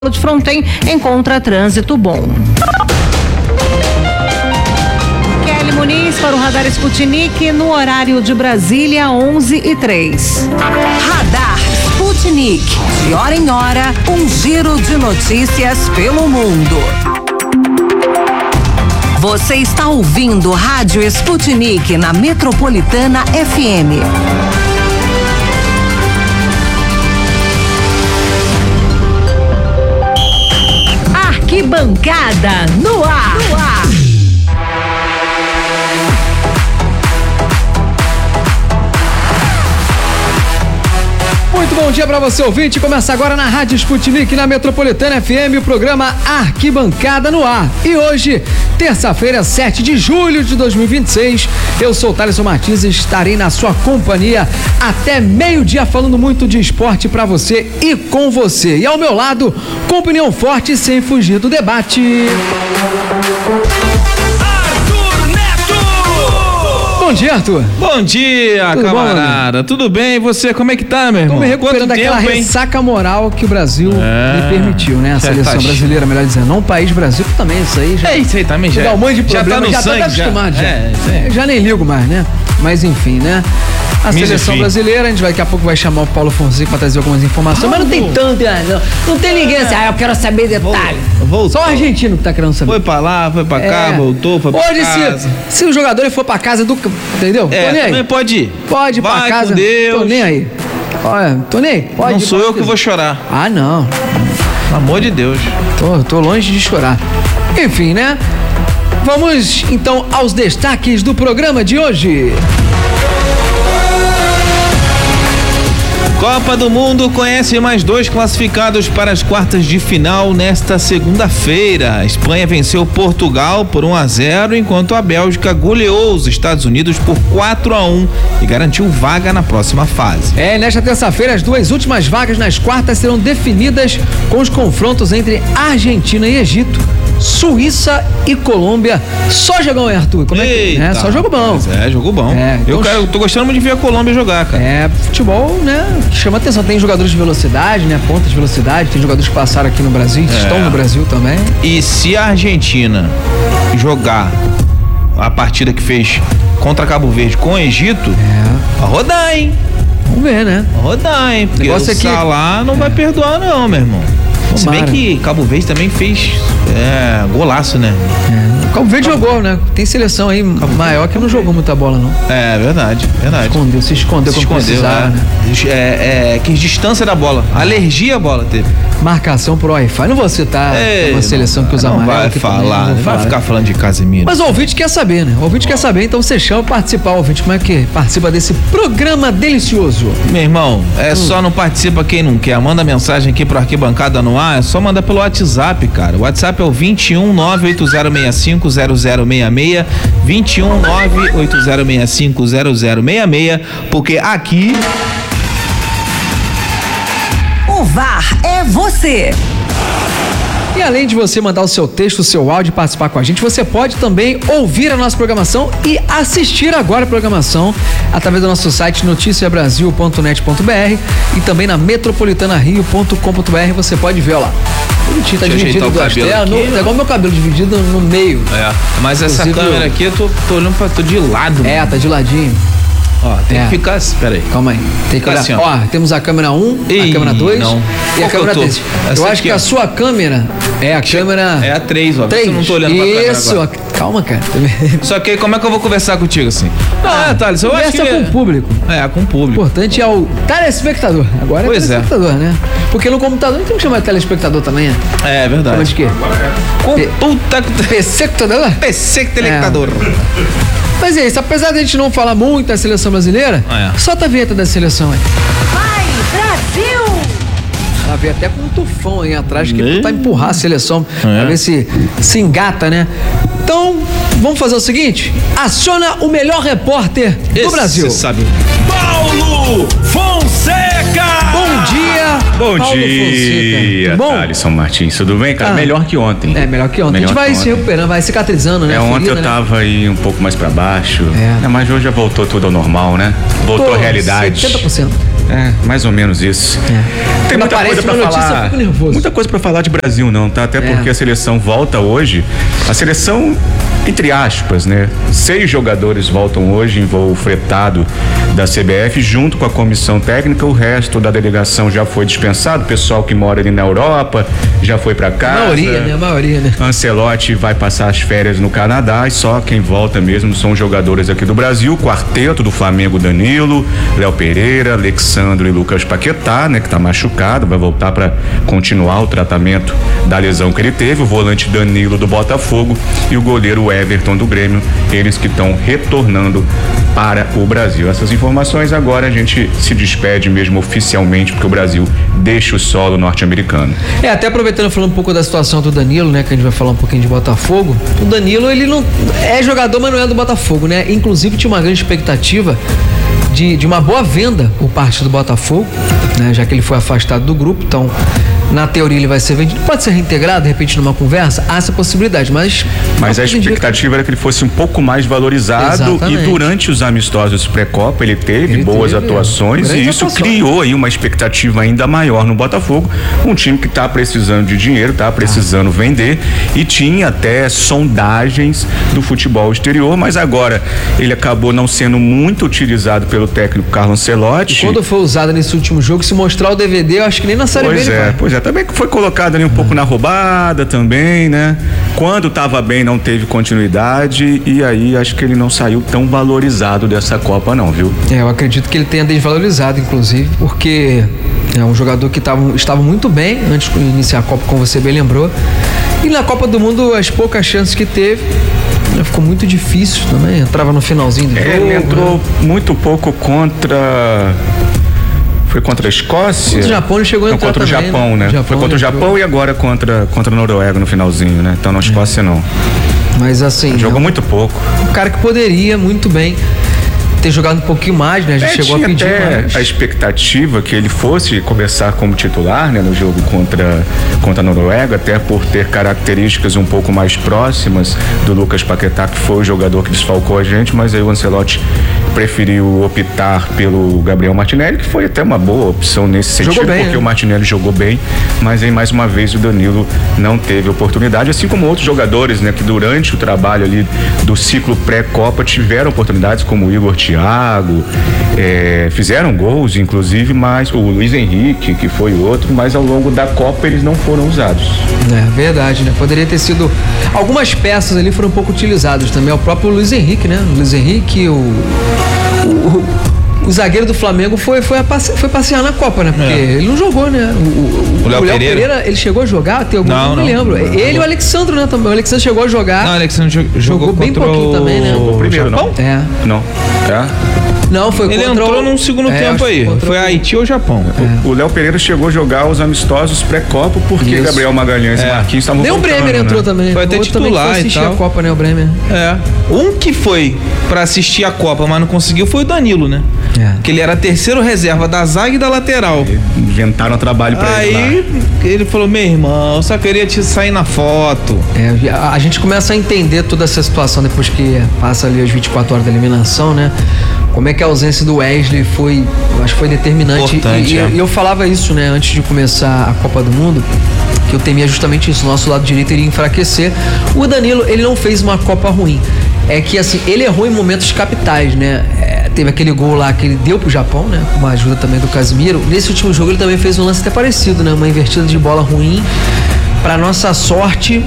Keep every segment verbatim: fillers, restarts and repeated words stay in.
de Fronten encontra trânsito bom. Kelly Muniz para o Radar Sputnik no horário de Brasília, onze e três. Radar Sputnik, de hora em hora, um giro de notícias pelo mundo. Você está ouvindo Rádio Sputnik na Metropolitana F M. Arquibancada no ar. No ar. Muito bom dia para você, ouvinte. Começa agora na Rádio Sputnik, na Metropolitana F M, o programa Arquibancada no Ar. E hoje, terça-feira, sete de julho de dois mil e vinte e seis, eu sou o Thaleson Martins e estarei na sua companhia até meio-dia, falando muito de esporte para você e com você. E ao meu lado, com opinião forte, sem fugir do debate. Bom dia, Arthur. Bom dia, Tudo camarada. bom, Tudo bem? E você, como é que tá, meu irmão? Tô me recuperando daquela tempo, ressaca moral que o Brasil é, me permitiu, né? A seleção tá brasileira, melhor dizendo. Não o país Brasil, também isso aí já... É isso aí também já. Dá um monte de já problema, tá no já sangue, tô acostumado já. É, isso aí. Já nem ligo mais, né? Mas enfim, né? A Mas seleção enfim. brasileira, a gente vai, daqui a pouco vai chamar o Paulo Fonseca pra trazer algumas informações, mas não tem tanto, né? não, não tem ninguém assim, ah, eu quero saber detalhe. Voltou. Só o argentino que tá querendo saber. Foi pra lá, foi pra cá, É. voltou, foi pra Hoje, casa. se, se o jogador for pra casa do... Entendeu? É, tô nem também aí. pode ir. Pode ir pra Vai casa. com Deus. Tô nem aí. Olha, tô nem aí. Pode Não ir, sou pode eu que ir. vou chorar. Ah, não. Pelo amor de Deus. Tô, tô longe de chorar. Enfim, né? Vamos então aos destaques do programa de hoje. Copa do Mundo conhece mais dois classificados para as quartas de final nesta segunda-feira. A Espanha venceu Portugal por um a zero, enquanto a Bélgica goleou os Estados Unidos por quatro a um e garantiu vaga na próxima fase. É, nesta terça-feira, as duas últimas vagas nas quartas serão definidas com os confrontos entre Argentina e Egito, Suíça e Colômbia. Só jogão, hein, Arthur? Como é que Eita, é? Só jogo bom. mas É, jogo bom. É, então- eu, quero, eu tô gostando muito de ver a Colômbia jogar, cara. É, futebol, né, que chama atenção. Tem jogadores de velocidade, né, pontas de velocidade, tem jogadores que passaram aqui no Brasil, que É. estão no Brasil também. E se a Argentina jogar a partida que fez contra Cabo Verde com o Egito, É, vai rodar, hein? vamos ver, né? Vai rodar, hein? Porque Negócio o é que- Salah não vai perdoar não, meu irmão. Se bem Tomara. que Cabo Verde também fez é, golaço, né? O Cabo Verde jogou, né? Tem seleção aí maior que não jogou muita bola, não. É, verdade, verdade. Escondeu, se escondeu Se como escondeu, precisava, né? né? É, é, quis distância da bola. Alergia à bola teve. Marcação pro Wi-Fi. Não vou citar Ei, uma seleção não, que usa não amarelo vai aqui também, falar, não vou não vai falar. ficar falando de Casemiro. Mas o ouvinte quer saber, né? O ouvinte quer saber, então você chama pra participar, o ouvinte, como é que participa desse programa delicioso? Meu irmão, Hum. é só não participa quem não quer. Manda mensagem aqui pro Arquibancada no Ar, é só mandar pelo WhatsApp, cara. O WhatsApp é o vinte e um nove oito zero seis cinco zero zero seis seis, vinte e um nove oito zero seis cinco zero zero seis seis, porque aqui O V A R é você. E além de você mandar o seu texto, o seu áudio e participar com a gente, você pode também ouvir a nossa programação e assistir agora a programação através do nosso site noticia brasil ponto net ponto b r e também na metropolitana rio ponto com ponto b r. Você pode ver, ó lá. Bonitinho, tá Deixa eu dividido ajeitar o duas cabelo telas, aqui. no- é igual meu cabelo dividido no meio. É, mas essa Inclusive, câmera aqui eu tô, tô olhando pra tô de lado. É, tá de ladinho. Ó, tem É. que ficar assim, peraí. Calma aí. Tem que Fica olhar. assim, ó. ó. temos a câmera um, Ih, a câmera dois não. e a Qual que eu câmera tô? três. Essa Eu acho aqui, que ó. a sua câmera é a câmera... É a três, ó. três. Eu não tô olhando pra câmera Isso, agora. ó. Calma, cara. Só que aí, como é que eu vou conversar contigo assim? Não, é, Thales, eu acho que... Conversa com o público. É, com o O público. importante é o telespectador. Agora Pois é é. telespectador, né? Porque no computador não tem que chamar de telespectador também, né? É Chama verdade. de quê? Com P- puta que... P-sectador? P C telespectador. Mas é isso, apesar de a gente não falar muito da seleção brasileira, É. solta a vinheta da seleção aí. Vai, Brasil! Ela veio até com um tufão aí atrás que Ih. tá empurrar a seleção É. pra ver se se engata, né? Então, vamos fazer o seguinte: aciona o melhor repórter do Esse Brasil. sabe. Paulo Fonseca! Bom dia, Bom Paulo dia, Fonseca. Bom, Thaleson Martins, tudo bem, cara? Ah. Melhor que ontem. é melhor que ontem. Melhor a gente vai que se ontem. recuperando, vai cicatrizando, né? É, a ontem ferida, eu né? tava aí um pouco mais pra baixo, É. né, mas hoje já voltou tudo ao normal, né? Voltou Tô à realidade. setenta por cento. É, mais ou menos isso. É. Tem muita coisa pra notícia, falar. eu fico nervoso. Muita coisa pra falar de Brasil, não, tá? Até É. porque a seleção volta hoje. A seleção, entre aspas, né? Seis jogadores voltam hoje em voo fretado da C B F, junto com a comissão técnica. O resto da delegação já foi dispensado. O pessoal que mora ali na Europa já foi pra casa. A maioria, né? A maioria, né? Ancelotti vai passar as férias no Canadá e só quem volta mesmo são os jogadores aqui do Brasil. Quarteto do Flamengo: Danilo, Léo Pereira, Alexandre e Lucas Paquetá, né, que tá machucado, vai voltar para continuar o tratamento da lesão que ele teve. O volante Danilo do Botafogo e o goleiro Everton do Grêmio, eles que estão retornando para o Brasil. Essas informações agora a gente se despede mesmo oficialmente, porque o Brasil deixa o solo norte-americano. É, até aproveitando falando um pouco da situação do Danilo, né, que a gente vai falar um pouquinho de Botafogo. O Danilo, ele não é jogador, mas não é do Botafogo, né? Inclusive tinha uma grande expectativa de, de uma boa venda por parte do Botafogo, né, já que ele foi afastado do grupo. Então, na teoria ele vai ser vendido, pode ser reintegrado de repente numa conversa, há essa possibilidade, mas mas a expectativa era que ele fosse um pouco mais valorizado. Exatamente. E durante os amistosos pré-copa ele teve ele boas teve, atuações e isso atuação. criou aí uma expectativa ainda maior no Botafogo, um time que está precisando de dinheiro, está precisando ah. vender, e tinha até sondagens do futebol exterior, mas agora ele acabou não sendo muito utilizado pelo técnico Carlo Ancelotti. E quando foi usado nesse último jogo, se mostrar o D V D, eu acho que nem na Série pois B ele é, vai. Pois é, também foi colocado ali um ah. pouco na roubada também, né? Quando estava bem não teve continuidade e aí acho que ele não saiu tão valorizado dessa Copa não, viu? É, eu acredito que ele tenha desvalorizado, inclusive, porque é um jogador que tava, estava muito bem antes de iniciar a Copa, como você bem lembrou, e na Copa do Mundo as poucas chances que teve, ficou muito difícil também, entrava no finalzinho do é, jogo. Ele entrou né? muito pouco contra... Foi contra a Escócia? Contra o Japão ele chegou a entrar contra também, o Japão, né? Japão, Foi contra o Japão entrou. E agora contra, contra a Noruega no finalzinho, né? Então na Escócia é. não. Mas assim... Jogou não, muito pouco. Um cara que poderia muito bem ter jogado um pouquinho mais, né? A gente é, chegou a pedir até mais. A expectativa que ele fosse começar como titular, né, no jogo contra, contra a Noruega, até por ter características um pouco mais próximas do Lucas Paquetá, que foi o jogador que desfalcou a gente, mas aí o Ancelotti preferiu optar pelo Gabriel Martinelli, que foi até uma boa opção nesse sentido, jogou bem, porque né? o Martinelli jogou bem, mas aí mais uma vez o Danilo não teve oportunidade, assim como outros jogadores, né, que durante o trabalho ali do ciclo pré-copa tiveram oportunidades, como o Igor Thiago, é, fizeram gols, inclusive, mas o Luiz Henrique, que foi outro, mas ao longo da Copa eles não foram usados. É verdade, né? Poderia ter sido. Algumas peças ali foram um pouco utilizadas também. O próprio Luiz Henrique, né? O Luiz Henrique, o. o, o O zagueiro do Flamengo foi, foi, a passe, foi passear na Copa, né? Porque é. ele não jogou, né? O, o, o Léo Pereira. Pereira, ele chegou a jogar? Tem algum não, não me lembro. Não, ele e o Alexandre, né? Também. O Alexandre chegou a jogar. Não, o Alexandre jogou, jogou bem pouquinho o... também, né? O primeiro, Japão? não? É. Não. É? Não, foi ele contra entrou o... num segundo é, tempo aí. Foi o... Haiti ou Japão. É. O Léo Pereira chegou a jogar os amistosos pré-copa porque Isso. Gabriel Magalhães é. e Marquinhos estavam Nem o Bremer né? entrou também. Foi até titular foi e tal. a Copa, né? O Bremer. É. Um que foi pra assistir a Copa, mas não conseguiu, foi o Danilo, né? É. Que ele era terceiro reserva da zaga e da lateral. E inventaram trabalho pra aí, ele lá. Aí ele falou, meu irmão, eu só queria te sair na foto. É, a, a gente começa a entender toda essa situação depois que passa ali as vinte e quatro horas da eliminação, né? Como é que a ausência do Wesley foi, eu acho que foi determinante. Importante, e, é. e eu falava isso, né, antes de começar a Copa do Mundo, que eu temia justamente isso, o nosso lado direito iria enfraquecer. O Danilo, ele não fez uma Copa ruim. É que, assim, ele errou em momentos capitais, né? É, teve aquele gol lá que ele deu pro Japão, né? Com uma ajuda também do Casimiro. Nesse último jogo ele também fez um lance até parecido, né? Uma invertida de bola ruim. Pra nossa sorte,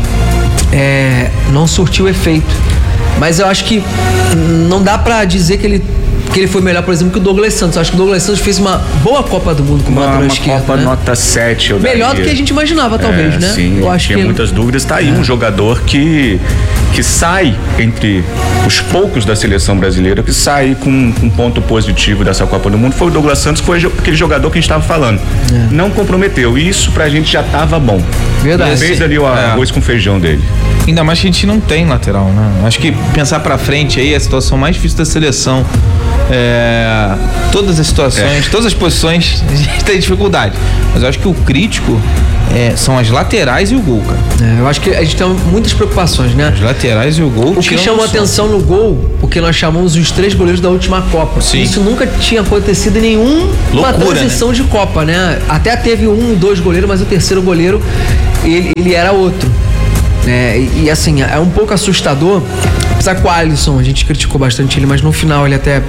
é, não surtiu efeito. Mas eu acho que não dá pra dizer que ele que ele foi melhor, por exemplo, que o Douglas Santos. Eu acho que o Douglas Santos fez uma boa Copa do Mundo como lateral esquerdo. Uma Copa né? nota sete, eu Melhor daria. do que a gente imaginava, talvez, é, né? Sim, eu acho tinha que muitas dúvidas. Tá aí é. um jogador que, que sai entre os poucos da seleção brasileira, que sai com um ponto positivo dessa Copa do Mundo. Foi o Douglas Santos, que foi aquele jogador que a gente estava falando. É. Não comprometeu. Isso pra gente já tava bom. Verdade. Ele fez ali o É. arroz com feijão dele. Ainda mais que a gente não tem lateral, né? Acho que pensar pra frente aí é a situação mais difícil da seleção. É, todas as situações, É. todas as posições, a gente tem dificuldade. Mas eu acho que o crítico é, são as laterais e o gol, cara. É, eu acho que a gente tem muitas preocupações, né? As laterais e o gol. O que tiram chamou o som. atenção no gol, porque nós chamamos os três goleiros da última Copa. Sim. Isso nunca tinha acontecido em nenhuma Loucura, transição de Copa, né? Até teve um, dois goleiros, mas o terceiro goleiro, ele, ele era outro. Né? E, e assim, é um pouco assustador. Apesar que o Alisson, a gente criticou bastante ele, mas no final ele até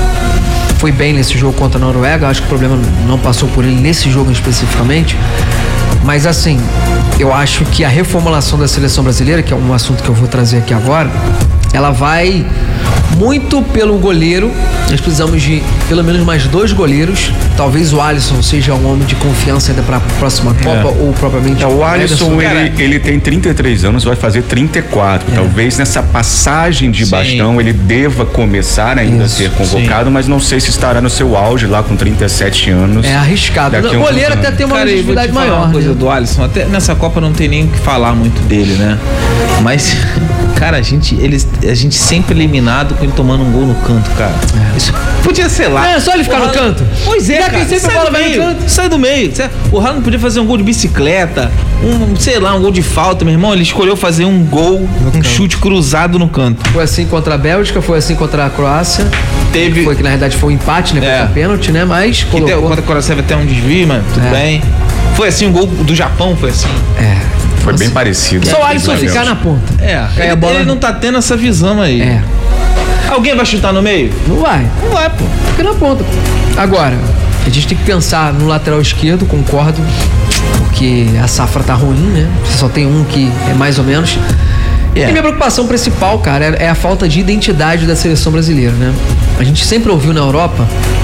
foi bem nesse jogo contra a Noruega. Acho que o problema não passou por ele nesse jogo especificamente. Mas assim, eu acho que a reformulação da seleção brasileira, que é um assunto que eu vou trazer aqui agora, ela vai muito pelo goleiro. Nós precisamos de pelo menos mais dois goleiros. Talvez o Alisson seja um homem de confiança ainda para a próxima Copa, ou propriamente É, o Alisson, Ederson. ele, ele tem trinta e três anos, vai fazer trinta e quatro. É. Talvez nessa passagem de Sim. bastão ele deva começar ainda Isso, a ser convocado, mas não sei se estará no seu auge lá com trinta e sete anos. É arriscado. Daqui a O uns goleiro anos. até tem uma Cara, eu vou te visibilidade falar maior. uma coisa né? do Alisson, até nessa Copa não tem nem o que falar muito dele, né? Mas, cara, a gente, ele, a gente sempre eliminado com ele tomando um gol no canto, cara. Isso podia ser lá. É, só ele ficar O no Haaland- canto. Pois é, Já cara. que sempre a sai bola do vai no meio, canto. sai do meio. O Haaland podia fazer um gol de bicicleta, um, sei lá, um gol de falta, meu irmão. Ele escolheu fazer um gol, um chute cruzado no canto. Foi assim contra a Bélgica, foi assim contra a Croácia. Teve- Foi que na realidade foi um empate, né? É. Foi um pênalti, né? Mas Que deu, colocou. contra a Croácia teve até um desvio, mas tudo É. bem. Foi assim, o gol do Japão foi assim. É. Foi bem Assim, parecido. Só o né, Alisson com ficar Bélgica. na ponta. É, Cai ele, a bola- ele não tá tendo essa visão aí. É. Alguém vai chutar no meio? Não vai. Não vai, pô. Fica na ponta. Agora, a gente tem que pensar no lateral esquerdo, concordo, porque a safra tá ruim, né? Você só tem um que é mais ou menos. É. E minha preocupação principal, cara, é é a falta de identidade da seleção brasileira, né? A gente sempre ouviu na Europa,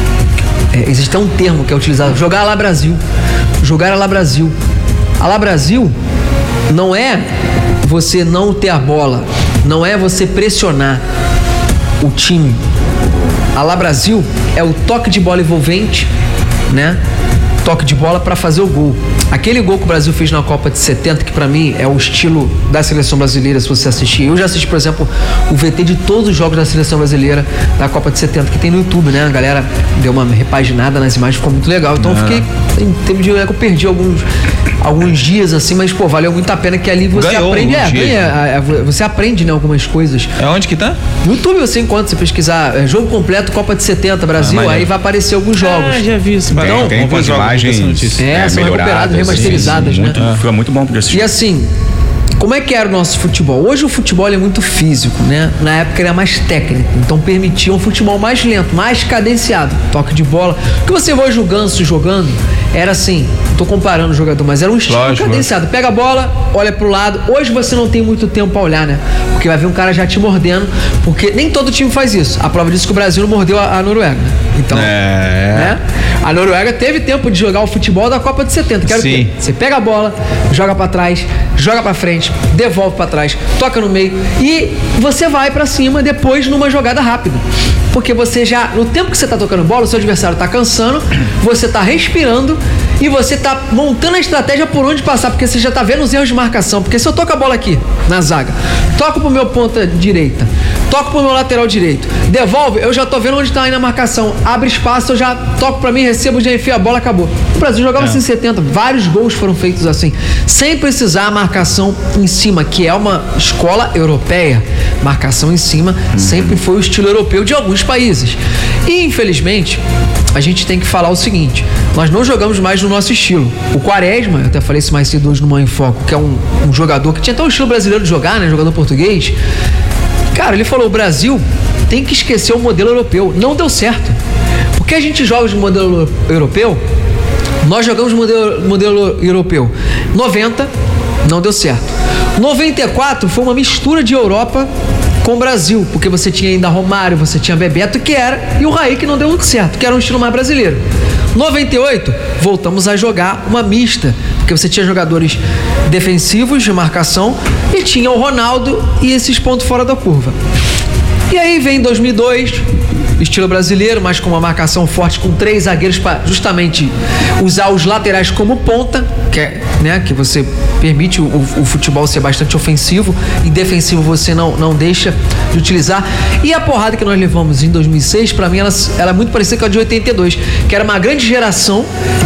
é, existe até um termo que é utilizado, jogar lá Brasil. Jogar lá Brasil. A lá Brasil não é você não ter a bola, não é você pressionar o time. A lá Brasil é o toque de bola envolvente, né? Toque de bola para fazer o gol. Aquele gol que o Brasil fez na Copa de setenta, que pra mim é o estilo da seleção brasileira, se você assistir. Eu já assisti, por exemplo, o V T de todos os jogos da seleção brasileira da Copa de setenta, que tem no YouTube, né? A galera deu uma repaginada nas imagens, ficou muito legal. Então eu fiquei, em termos de eu perdi alguns, alguns dias assim, mas pô, valeu muito a pena que ali você Ganhou aprende, é, alguns dias, ganha, é, você aprende, né, algumas coisas. É onde que tá? No YouTube você encontra, você pesquisar é, jogo completo Copa de setenta Brasil, Ah, maneiro. aí vai aparecer alguns jogos. Ah, já vi isso. Tem, Não, tem vamos com ver as jogos, imagens essa notícia. É, são recuperadas, remasterizadas, sim, né? muito, Foi muito bom de assistir. E assim, como é que era o nosso futebol? Hoje o futebol é muito físico, né? Na época era mais técnico, então permitia um futebol mais lento, mais cadenciado, toque de bola. O que você vê hoje o Ganso jogando era assim, tô comparando o jogador, mas era um estilo Lógico, cadenciado. Pega a bola, olha pro lado. Hoje você não tem muito tempo pra olhar, né? Porque vai vir um cara já te mordendo, porque nem todo time faz isso. A prova disso é que o Brasil não mordeu a, a Noruega. Então, É. né? A Noruega teve tempo de jogar o futebol da Copa de setenta. Quero Sim. que você pega a bola, joga pra trás, joga pra frente, devolve pra trás, toca no meio e você vai pra cima depois numa jogada rápida. Porque você já, no tempo que você tá tocando bola, o seu adversário tá cansando, você tá respirando e você tá montando a estratégia por onde passar, porque você já tá vendo os erros de marcação. Porque se eu toco a bola aqui, na zaga, toco pro meu ponta direita, toco pro meu lateral direito, devolve, eu já tô vendo onde tá aí na marcação, abre espaço, eu já toco pra mim, recebo, já enfio a bola, acabou. O Brasil jogava assim em setenta, vários gols foram feitos assim, sem precisar a marcação em cima, que é uma escola europeia. Marcação em cima sempre foi o estilo europeu de alguns países. E infelizmente, a gente tem que falar o seguinte: nós não jogamos mais no nosso estilo. O Quaresma, eu até falei isso mais cedo hoje no Manhã em Foco, que é um, um jogador que tinha até um estilo brasileiro de jogar, né? Jogador português. Cara, ele falou: o Brasil tem que esquecer o modelo europeu. Não deu certo. Porque a gente joga de modelo europeu, nós jogamos de modelo, modelo europeu. noventa, não deu certo. noventa e quatro foi uma mistura de Europa com o Brasil, porque você tinha ainda Romário, você tinha Bebeto, que era, e o Raí, que não deu muito certo, que era um estilo mais brasileiro. noventa e oito, voltamos a jogar uma mista, porque você tinha jogadores defensivos de marcação e tinha o Ronaldo e esses pontos fora da curva. E aí vem dois mil e dois, estilo brasileiro, mas com uma marcação forte, com três zagueiros para justamente usar os laterais como ponta, que é, né, que você permite o, o futebol ser bastante ofensivo e defensivo você não, não deixa de utilizar. E a porrada que nós levamos em dois mil e seis, para mim, ela, ela é muito parecida com a de oitenta e dois, que era uma grande geração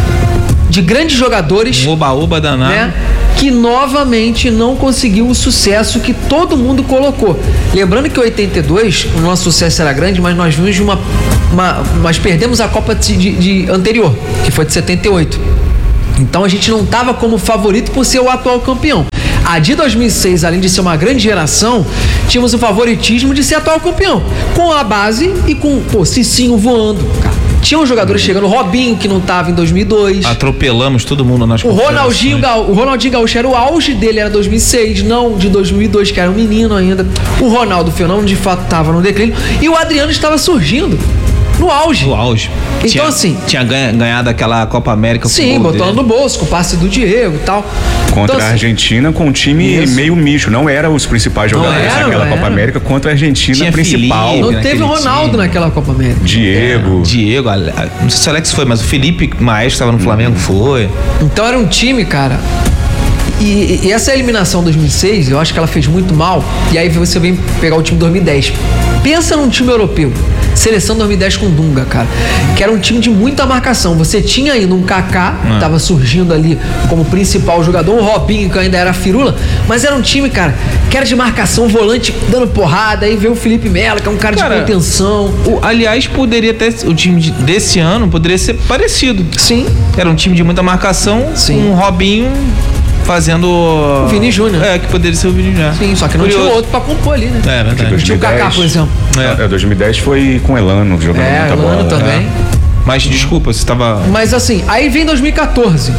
de grandes jogadores, um oba-oba danado, né, que novamente não conseguiu o sucesso que todo mundo colocou. Lembrando que em oitenta e dois o nosso sucesso era grande, mas nós vimos de uma, uma nós perdemos a Copa de, de, de anterior, que foi de setenta e oito. Então a gente não estava como favorito por ser o atual campeão. A de dois mil e seis, além de ser uma grande geração, tínhamos o favoritismo de ser atual campeão, com a base e com, pô, Cicinho voando, cara. Tinham jogadores chegando, o Robinho, que não estava em dois mil e dois. Atropelamos todo mundo nas o Ronaldinho, o Ronaldinho Gaúcho era o auge dele, era dois mil e seis, não de dois mil e dois, que era um menino ainda. O Ronaldo Fenômeno, de fato, estava no declínio. E o Adriano estava surgindo. No auge. No auge. Então, tinha, assim. Tinha ganha, ganhado aquela Copa América. Sim, botando no bolso, com o passe do Diego e tal. Contra então, a assim, Argentina, com um time isso. meio misto. Não eram os principais jogadores era, naquela Copa América, contra a Argentina tinha principal. Felipe, não teve o Ronaldo time. naquela Copa América. Diego. É, Diego, não sei se o Alex foi, mas o Felipe Maestro estava no Flamengo, hum. foi. Então era um time, cara. E, e essa eliminação dois mil e seis, eu acho que ela fez muito mal. E aí você vem pegar o time dois mil e dez. Pensa num time europeu. Seleção dois mil e dez com Dunga, cara. Que era um time de muita marcação. Você tinha ainda um Kaká, que tava surgindo ali como principal jogador, um Robinho, que ainda era firula, mas era um time, cara, que era de marcação, volante dando porrada, aí veio o Felipe Melo, que é um cara, cara de contenção. O, aliás, poderia ter, o time de, desse ano poderia ser parecido. Sim. Era um time de muita marcação, Sim. com um Robinho fazendo... O Vini Júnior. É, que poderia ser o Vini Júnior. Sim, só que não Curioso. tinha outro pra compor ali, né? É, verdade. dois mil e dez, tinha o Kaká, por exemplo. É. dois mil e dez foi com Elano, jogando é, muita Elano bola. também. É. Mas, desculpa, você tava... Mas assim, aí vem dois mil e quatorze.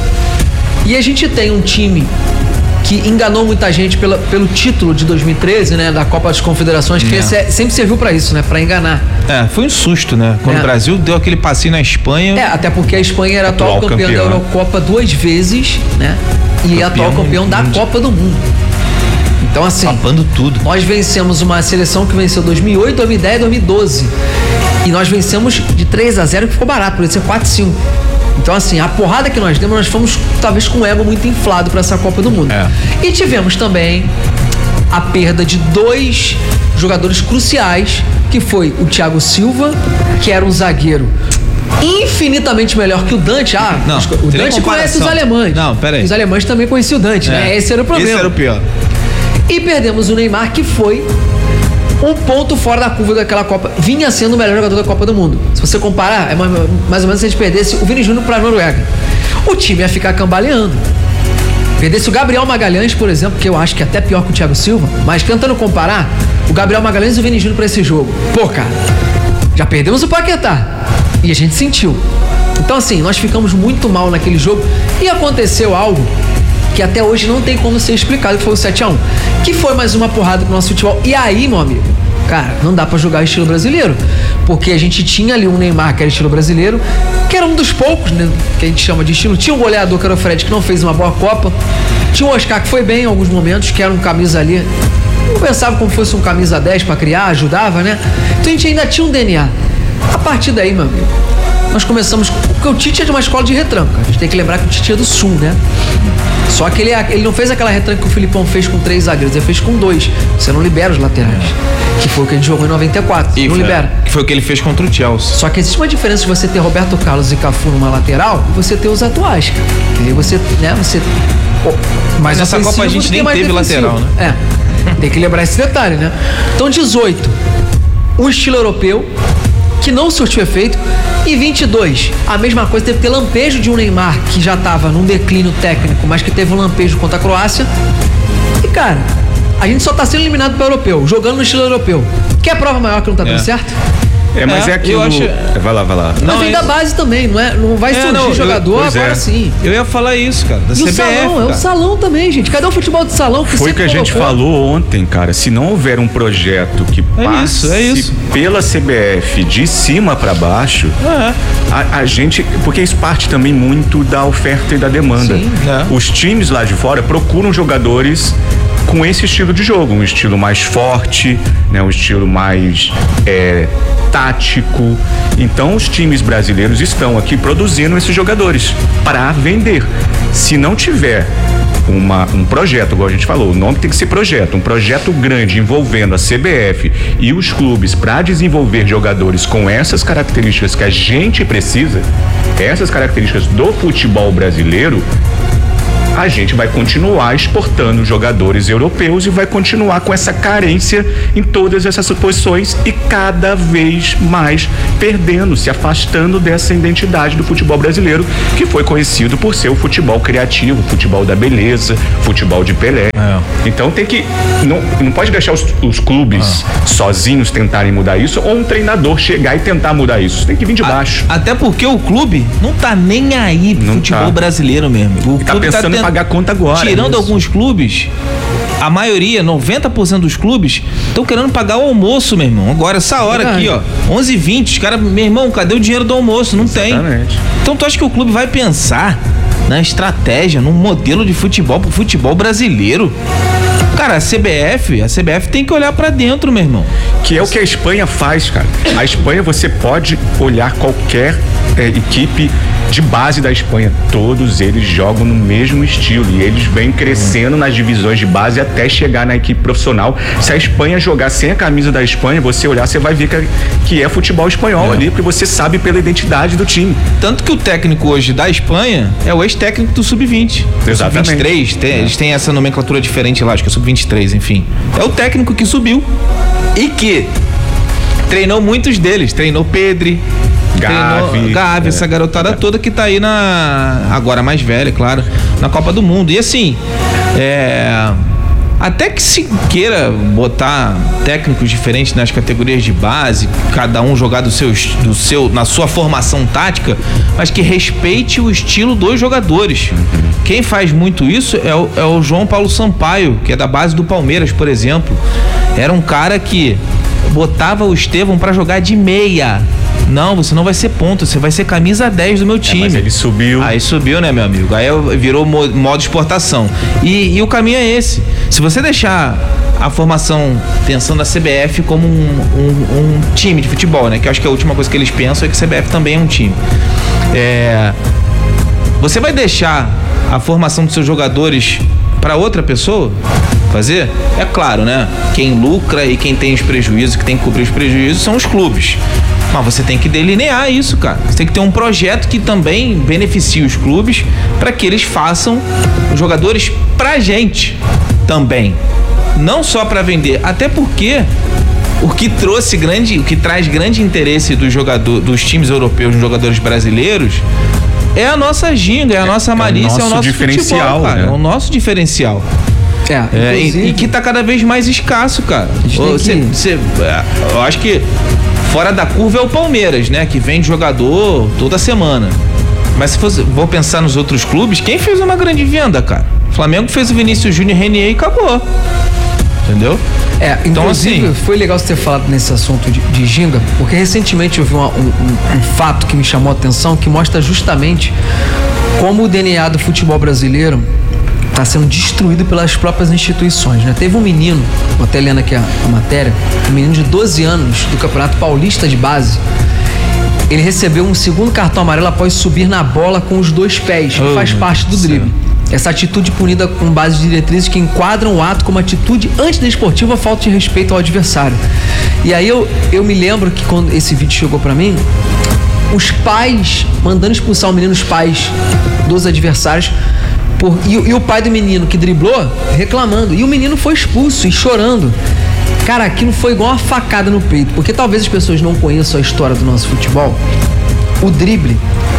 E a gente tem um time que enganou muita gente pela, pelo título de dois mil e treze, né? Da Copa das Confederações, que É. sempre serviu pra isso, né? Pra enganar. É, foi um susto, né? Quando É. o Brasil deu aquele passinho na Espanha. É, até porque a Espanha era atual, Atual campeã, campeã. da Eurocopa duas vezes, né? E Campeão atual campeão da mundial. Copa do Mundo. Então, assim, Tapando tudo. nós vencemos uma seleção que venceu dois mil e oito, dois mil e dez e dois mil e doze. E nós vencemos de três a zero, que ficou barato, podia ser quatro a cinco. Então, assim, a porrada que nós demos, nós fomos talvez com o ego muito inflado para essa Copa do Mundo. É. E tivemos também a perda de dois jogadores cruciais, que foi o Thiago Silva, que era um zagueiro infinitamente melhor que o Dante. Ah, Não, os- o tem nem Dante conhece os comparação. alemães. Não, pera aí. Os alemães também conheciam o Dante, né? Esse era o problema. Esse era o pior. E perdemos o Neymar, que foi um ponto fora da curva daquela Copa. Vinha sendo o melhor jogador da Copa do Mundo. Se você comparar, é mais, mais ou menos se a gente perdesse o Vini Júnior para a Noruega. O time ia ficar cambaleando. Perdesse o Gabriel Magalhães, por exemplo, que eu acho que é até pior que o Thiago Silva, mas tentando comparar o Gabriel Magalhães e o Vini Júnior para esse jogo. Pô, cara, já perdemos o Paquetá. E a gente sentiu. Então, assim, nós ficamos muito mal naquele jogo. E aconteceu algo que até hoje não tem como ser explicado, que foi o sete a um. Que foi mais uma porrada pro nosso futebol. E aí, meu amigo, cara, não dá pra jogar estilo brasileiro. Porque a gente tinha ali um Neymar, que era estilo brasileiro, que era um dos poucos, né, que a gente chama de estilo. Tinha um goleador, que era o Fred, que não fez uma boa Copa. Tinha o Oscar, que foi bem em alguns momentos, que era um camisa ali. Eu pensava como fosse um camisa dez pra criar, ajudava, né? Então a gente ainda tinha um D N A. A partir daí, meu amigo, nós começamos... Porque o Tite é de uma escola de retranca. A gente tem que lembrar que o Tite é do Sul, né? Só que ele, ele não fez aquela retranca que o Filipão fez com três zagueiros. Ele fez com dois. Você não libera os laterais. Que foi o que a gente jogou em noventa e quatro. E não foi, libera. Que foi o que ele fez contra o Chelsea. Só que existe uma diferença de você ter Roberto Carlos e Cafu numa lateral e você ter os atuais, cara. E aí você, né, você... Pô, mais Nessa ofensivo Copa a gente do que nem mais teve defensivo. lateral, né? É. Tem que lembrar esse detalhe, né? Então, dezoito, o estilo europeu, que não surtiu efeito. E vinte e dois, a mesma coisa, teve que ter lampejo de um Neymar, que já estava num declínio técnico, mas que teve um lampejo contra a Croácia. E, cara, a gente só tá sendo eliminado pro europeu, jogando no estilo europeu. Quer prova maior que não tá dando É. certo? É, mas é, É, aquilo... eu acho- Vai lá, vai lá. Mas Não, vem é da isso. base também, não, é, não vai É, surgir não, eu- jogador pois agora é. sim. Eu ia falar isso, cara. Da E C B F, o salão, é o cara. salão também, gente. Cadê o futebol de salão que Foi o que sempre a gente colocou? falou ontem, cara. Se não houver um projeto que É passe isso, é isso. pela C B F de cima pra baixo, É. a, a gente... Porque isso parte também muito da oferta e da demanda. Sim. É. Os times lá de fora procuram jogadores com esse estilo de jogo, um estilo mais forte, né, um estilo mais é, tático. Então os times brasileiros estão aqui produzindo esses jogadores para vender. Se não tiver Uma, um projeto, igual a gente falou, o nome tem que ser projeto, um projeto grande envolvendo a C B F e os clubes para desenvolver jogadores com essas características que a gente precisa, essas características do futebol brasileiro, a gente vai continuar exportando jogadores europeus e vai continuar com essa carência em todas essas posições e cada vez mais perdendo, se afastando dessa identidade do futebol brasileiro, que foi conhecido por ser o futebol criativo, futebol da beleza, futebol de Pelé. É. Então tem que, não, não pode deixar os, os clubes ah. sozinhos tentarem mudar isso, ou um treinador chegar e tentar mudar isso. Tem que vir de baixo. A, até porque o clube não tá nem aí pro futebol tá. brasileiro mesmo. O tá clube pensando tá em pagar conta agora. Tirando é alguns clubes, a maioria, noventa por cento dos clubes estão querendo pagar o almoço, meu irmão. Agora, essa hora é aqui, ó, onze e vinte, os caras, meu irmão, cadê o dinheiro do almoço? Não Exatamente. tem. Então tu acha que o clube vai pensar na estratégia, num modelo de futebol pro futebol brasileiro? Cara, a C B F, a C B F tem que olhar pra dentro, meu irmão. Que é o que a Espanha faz, cara. A Espanha, você pode olhar qualquer é, equipe de base da Espanha, todos eles jogam no mesmo estilo e eles vêm crescendo nas divisões de base até chegar na equipe profissional. Se a Espanha jogar sem a camisa da Espanha, você olhar, você vai ver que, que é futebol espanhol é. ali, porque você sabe pela identidade do time. Tanto que o técnico hoje da Espanha é o ex-técnico do sub vinte. Exatamente. sub vinte e três, tem, é. eles têm essa nomenclatura diferente lá, acho que é sub vinte e três, enfim. É o técnico que subiu e que treinou muitos deles, treinou Pedri, Gavi, Gavi, é, essa garotada é. toda que tá aí na, agora mais velha, claro, na Copa do Mundo. E assim, é, até que se queira botar técnicos diferentes nas categorias de base, cada um jogar do seu, do seu, na sua formação tática, mas que respeite o estilo dos jogadores. Quem faz muito isso é o, é o João Paulo Sampaio, que é da base do Palmeiras, por exemplo. Era um cara que botava o Estevão pra jogar de meia. Não, você não vai ser ponto, você vai ser camisa dez do meu time. É, mas ele subiu. Aí subiu, né, meu amigo? Aí virou modo exportação. E, e o caminho é esse. Se você deixar a formação pensando a C B F como um, um, um time de futebol, né? Que eu acho que a última coisa que eles pensam é que a C B F também é um time. É, você vai deixar a formação dos seus jogadores para outra pessoa fazer? É claro, né? Quem lucra e quem tem os prejuízos, que tem que cobrir os prejuízos, são os clubes. Mas você tem que delinear isso, cara. Você tem que ter um projeto que também beneficie os clubes para que eles façam os jogadores pra gente também. Não só para vender, até porque o que trouxe grande, o que traz grande interesse do jogador, dos times europeus nos jogadores brasileiros é a nossa ginga, é a nossa malícia, é o nosso, é o nosso diferencial, futebol, cara. Né? É o nosso diferencial. É, é e, e que tá cada vez mais escasso, cara. Você, que... você, eu acho que fora da curva é o Palmeiras, né? Que vende jogador toda semana. Mas se fosse, vou pensar nos outros clubes, quem fez uma grande venda, cara? O Flamengo fez o Vinícius Júnior, Renier e acabou. Entendeu? É, então assim, foi legal você ter falado nesse assunto de, de ginga, porque recentemente eu vi uma, um, um, um fato que me chamou a atenção, que mostra justamente como o D N A do futebol brasileiro está sendo destruído pelas próprias instituições, né? Teve um menino, vou até lendo aqui a, a matéria, um menino de doze anos do Campeonato Paulista de Base. Ele recebeu um segundo cartão amarelo após subir na bola com os dois pés, que oh, faz parte do drible. Essa atitude punida com base de diretrizes que enquadram o ato como atitude antidesportiva, falta de respeito ao adversário. E aí eu, eu me lembro que quando esse vídeo chegou pra mim, os pais mandando expulsar o menino, os pais dos adversários, por, e, e o pai do menino que driblou reclamando, e o menino foi expulso e chorando. Cara, aquilo foi igual uma facada no peito, porque talvez as pessoas não conheçam a história do nosso futebol. O drible,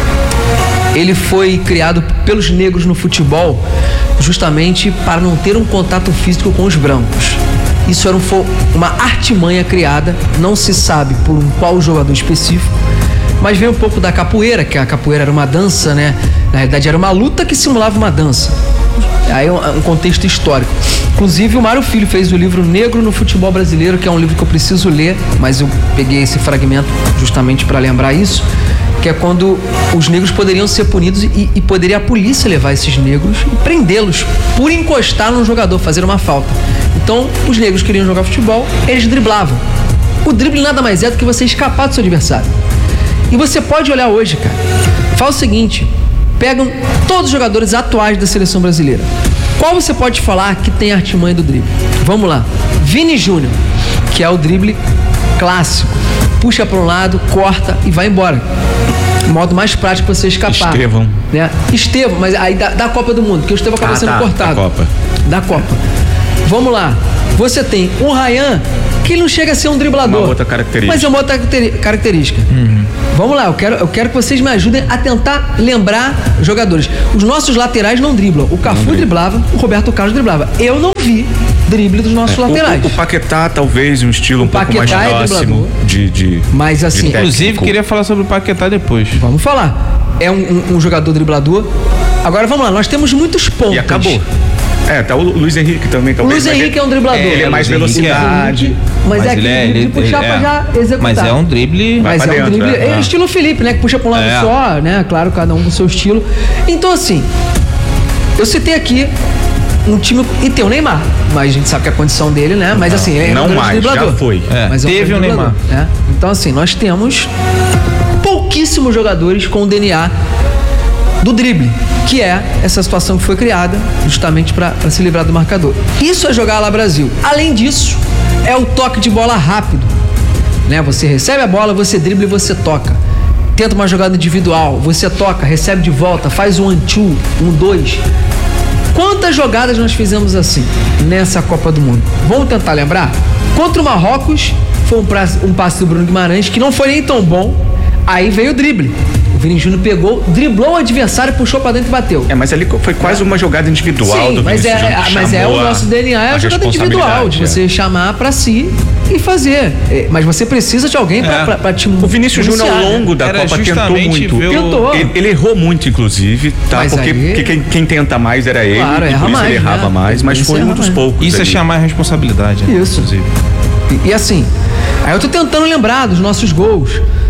ele foi criado pelos negros no futebol justamente para não ter um contato físico com os brancos. Isso era um, uma artimanha criada, não se sabe por um qual jogador específico, mas veio um pouco da capoeira, que a capoeira era uma dança, né? Na realidade era uma luta que simulava uma dança. Aí um contexto histórico. Inclusive o Mário Filho fez o livro Negro no Futebol Brasileiro, que é um livro que eu preciso ler, mas eu peguei esse fragmento justamente para lembrar isso. que é quando os negros poderiam ser punidos e, e poderia a polícia levar esses negros e prendê-los por encostar num jogador, fazer uma falta. Então, os negros queriam jogar futebol, eles driblavam. O drible nada mais é do que você escapar do seu adversário. E você pode olhar hoje, cara. Fala o seguinte, pegam todos os jogadores atuais da seleção brasileira. Qual você pode falar que tem a artimanha do drible? Vamos lá. Vini Júnior, que é o drible clássico. Puxa para um lado, corta e vai embora. O modo mais prático para você escapar. Estevão. Né? Estevão, mas aí da, da Copa do Mundo, porque o Estevão acaba ah, sendo tá, cortado. Da Copa. Da Copa. Vamos lá. Você tem o Ryan, que ele não chega a ser um driblador. Uma outra característica. Mas é uma outra característica. Uhum. Vamos lá, eu quero, eu quero que vocês me ajudem a tentar lembrar jogadores. Os nossos laterais não driblam. O Cafu não driblava, o Roberto Carlos driblava. Eu não vi drible dos nossos é, laterais. O, o Paquetá, talvez, um estilo um o pouco mais é próximo de, de. Mas assim. De inclusive, queria falar sobre o Paquetá depois. Vamos falar. É um, um, um jogador driblador. Agora vamos lá, nós temos muitos pontos. E acabou. É, tá o Luiz Henrique também. O Luiz Henrique é um driblador. É, ele é mais velocidade. Mas, mas é aquele é, drible de puxar é, pra já executar. Mas é um drible. Mas é dentro, um drible. É, é estilo Felipe, né? Que puxa pra um lado é. só, né? Claro, cada um com o seu estilo. Então, assim, eu citei aqui um time. E tem o Neymar. Mas a gente sabe que a condição dele, né? Mas assim, ele é não um mais, driblador. já foi. É, mas teve é um o Neymar. Né? Então, assim, nós temos pouquíssimos jogadores com o D N A do drible, que é essa situação que foi criada justamente para se livrar do marcador. Isso é jogar lá Brasil. Além disso, é o toque de bola rápido, né? Você recebe a bola, você dribla e você toca. Tenta uma jogada individual, você toca, recebe de volta, faz um one-two, um dois. Quantas jogadas nós fizemos assim nessa Copa do Mundo? Vamos tentar lembrar? Contra o Marrocos, foi um, pra, um passe do Bruno Guimarães que não foi nem tão bom. Aí veio o drible. O Vini Júnior pegou, driblou o adversário, puxou pra dentro e bateu. É, mas ali foi quase uma jogada individual. Sim, do mas Vinícius é, Júnior, mas é o nosso D N A, é a jogada individual, de você é. chamar pra si e fazer. É, mas você precisa de alguém pra, É. pra, pra te O Vinícius Júnior ao longo né? da Era Copa tentou justamente muito. ver o- Tentou. Ele, ele errou muito, inclusive, tá? Mas Porque, aí- porque quem, quem tenta mais era ele, Claro, e erra por isso mais, ele errava né? mais, mas Isso foi erra um dos mais. poucos. Isso é ali. chamar a responsabilidade. Né? Isso. Inclusive. E, e assim, aí eu tô tentando lembrar dos nossos gols.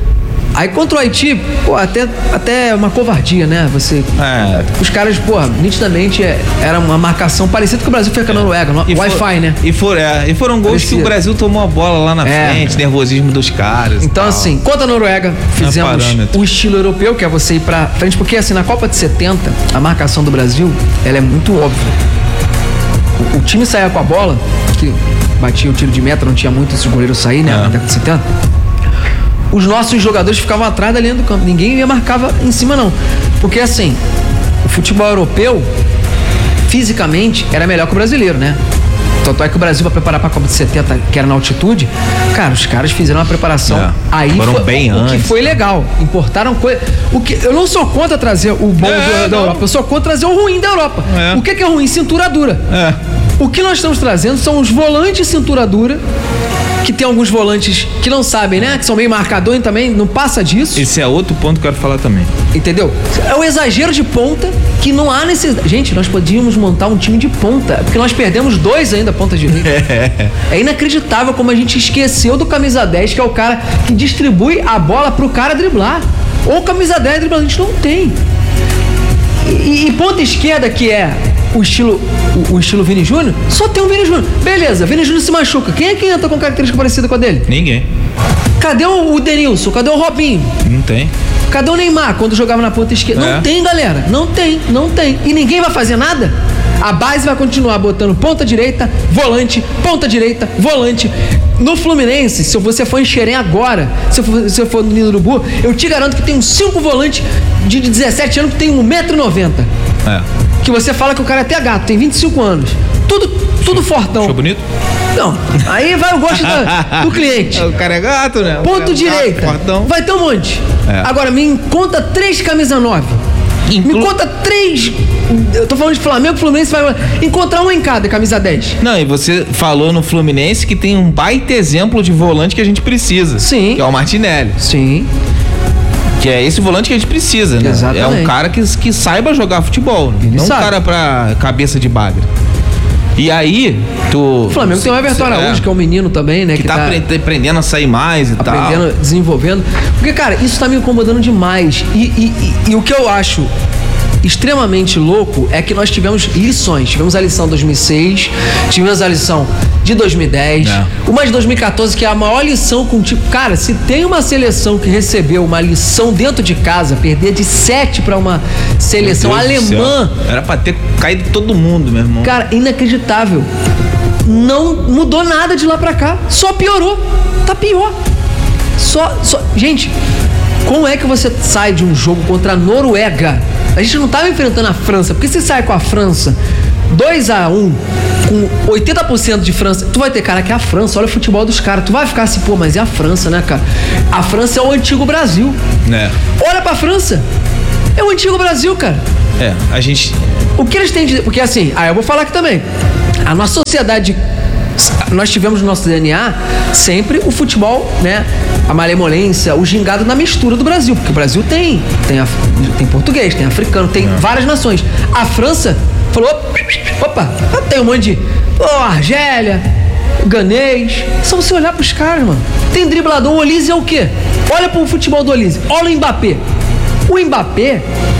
Aí contra o Haiti, pô, até, até uma covardia, né? Você. É. Os caras, pô, nitidamente é, era uma marcação parecida com o Brasil fez com a Noruega, no, E Wi-Fi, for- né? E, for, é, e foram gols Parecia. que o Brasil tomou a bola lá na É. frente, nervosismo dos caras. e Então, tal. assim, contra a Noruega, fizemos parâmetro. o estilo europeu, que é você ir pra frente, porque assim, na Copa de setenta, a marcação do Brasil, ela é muito óbvia. O, o time saía com a bola, que batia o tiro de meta, não tinha muito esse goleiro sair, né? É. Na década de setenta. Os nossos jogadores ficavam atrás da linha do campo. Ninguém ia marcava em cima, não. Porque, assim, o futebol europeu, fisicamente, era melhor que o brasileiro, né? Tanto é que o Brasil, para preparar para a Copa de setenta, que era na altitude, cara, os caras fizeram uma preparação. É. Aí Foram foi, bem o, o que antes. foi legal. Importaram coisa. O que, eu não sou contra trazer o bom É, do- da não. Europa, eu sou contra trazer o ruim da Europa. É. O que, que é ruim? Cintura dura. É. O que nós estamos trazendo são os volantes cintura dura, que tem alguns volantes que não sabem, né? Que são meio marcador e também não passa disso. Esse é outro ponto que eu quero falar também. Entendeu? É o exagero de ponta que não há necessidade. Gente, nós podíamos montar um time de ponta, porque nós perdemos dois ainda ponta direita. É inacreditável como a gente esqueceu do camisa dez, que é o cara que distribui a bola pro cara driblar. Ou camisa dez driblar, a gente não tem. E, e ponta esquerda, que é o estilo, o, o estilo Vini Júnior, só tem o Vini Júnior. Beleza, Vini Júnior se machuca. Quem é que entra com característica parecida com a dele? Ninguém. Cadê o, o Denilson? Cadê o Robinho? Não tem. Cadê o Neymar quando jogava na ponta esquerda? É. Não tem, galera. Não tem, não tem. E ninguém vai fazer nada? A base vai continuar botando ponta direita, volante, ponta direita, volante. No Fluminense, se você for em Xerém agora, se eu for, se eu for no Nilo Urubu, eu te garanto que tem uns cinco volantes de dezessete anos que tem um metro e noventa. É. Que você fala que o cara é até gato, tem vinte e cinco anos. Tudo, tudo fortão. Achou bonito? Não, aí vai o gosto da- do cliente. O cara é gato, né? O Ponto cara é direita. gato, fortão. Vai ter um monte. É. Agora, me conta três camisa nove. Inclu- Me conta três. Eu tô falando de Flamengo, Fluminense, vai encontrar um em cada, camisa dez. Não, e você falou no Fluminense que tem um baita exemplo de volante que a gente precisa. Sim. Que é o Martinelli. Sim. Que é esse volante que a gente precisa, né? Exatamente. É um cara que, que saiba jogar futebol. Ele não sabe. um cara pra cabeça de bagre. E aí, tu... O Flamengo tem o Everton Araújo, é, que é um menino também, né? Que, que tá, tá aprendendo a sair mais e tal. Aprendendo, desenvolvendo. Porque, cara, isso tá me incomodando demais. E, e, e, e o que eu acho extremamente louco é que nós tivemos lições. Tivemos a lição dois mil e seis, tivemos a lição de dois mil e dez, é. uma de dois mil e quatorze, que é a maior lição com tipo. Cara, se tem uma seleção que recebeu uma lição dentro de casa, perder de sete pra uma seleção alemã. Era pra ter caído todo mundo, meu irmão. Cara, inacreditável. Não mudou nada de lá pra cá. Só piorou. Tá pior. Só, só. Gente, como é que você sai de um jogo contra a Noruega? A gente não tava enfrentando a França, porque se sai com a França dois a um, com oitenta por cento de França, tu vai ter, cara, que é a França, olha o futebol dos caras, tu vai ficar assim, pô, mas é a França, né, cara? A França é o antigo Brasil. É. Olha pra França, é o antigo Brasil, cara. É, a gente... O que eles têm de... Porque assim, ah, eu vou falar aqui também, a nossa sociedade, nós tivemos no nosso D N A sempre o futebol, né, a malemolência, o gingado na mistura do Brasil, porque o Brasil tem tem, a, tem português, tem africano, tem é. várias nações. A França falou, opa, tem um monte de oh, Argélia, ganês. Só você olhar pros caras, mano. Tem driblador, o Olise é o quê? Olha pro futebol do Olise, olha o Mbappé. O Mbappé,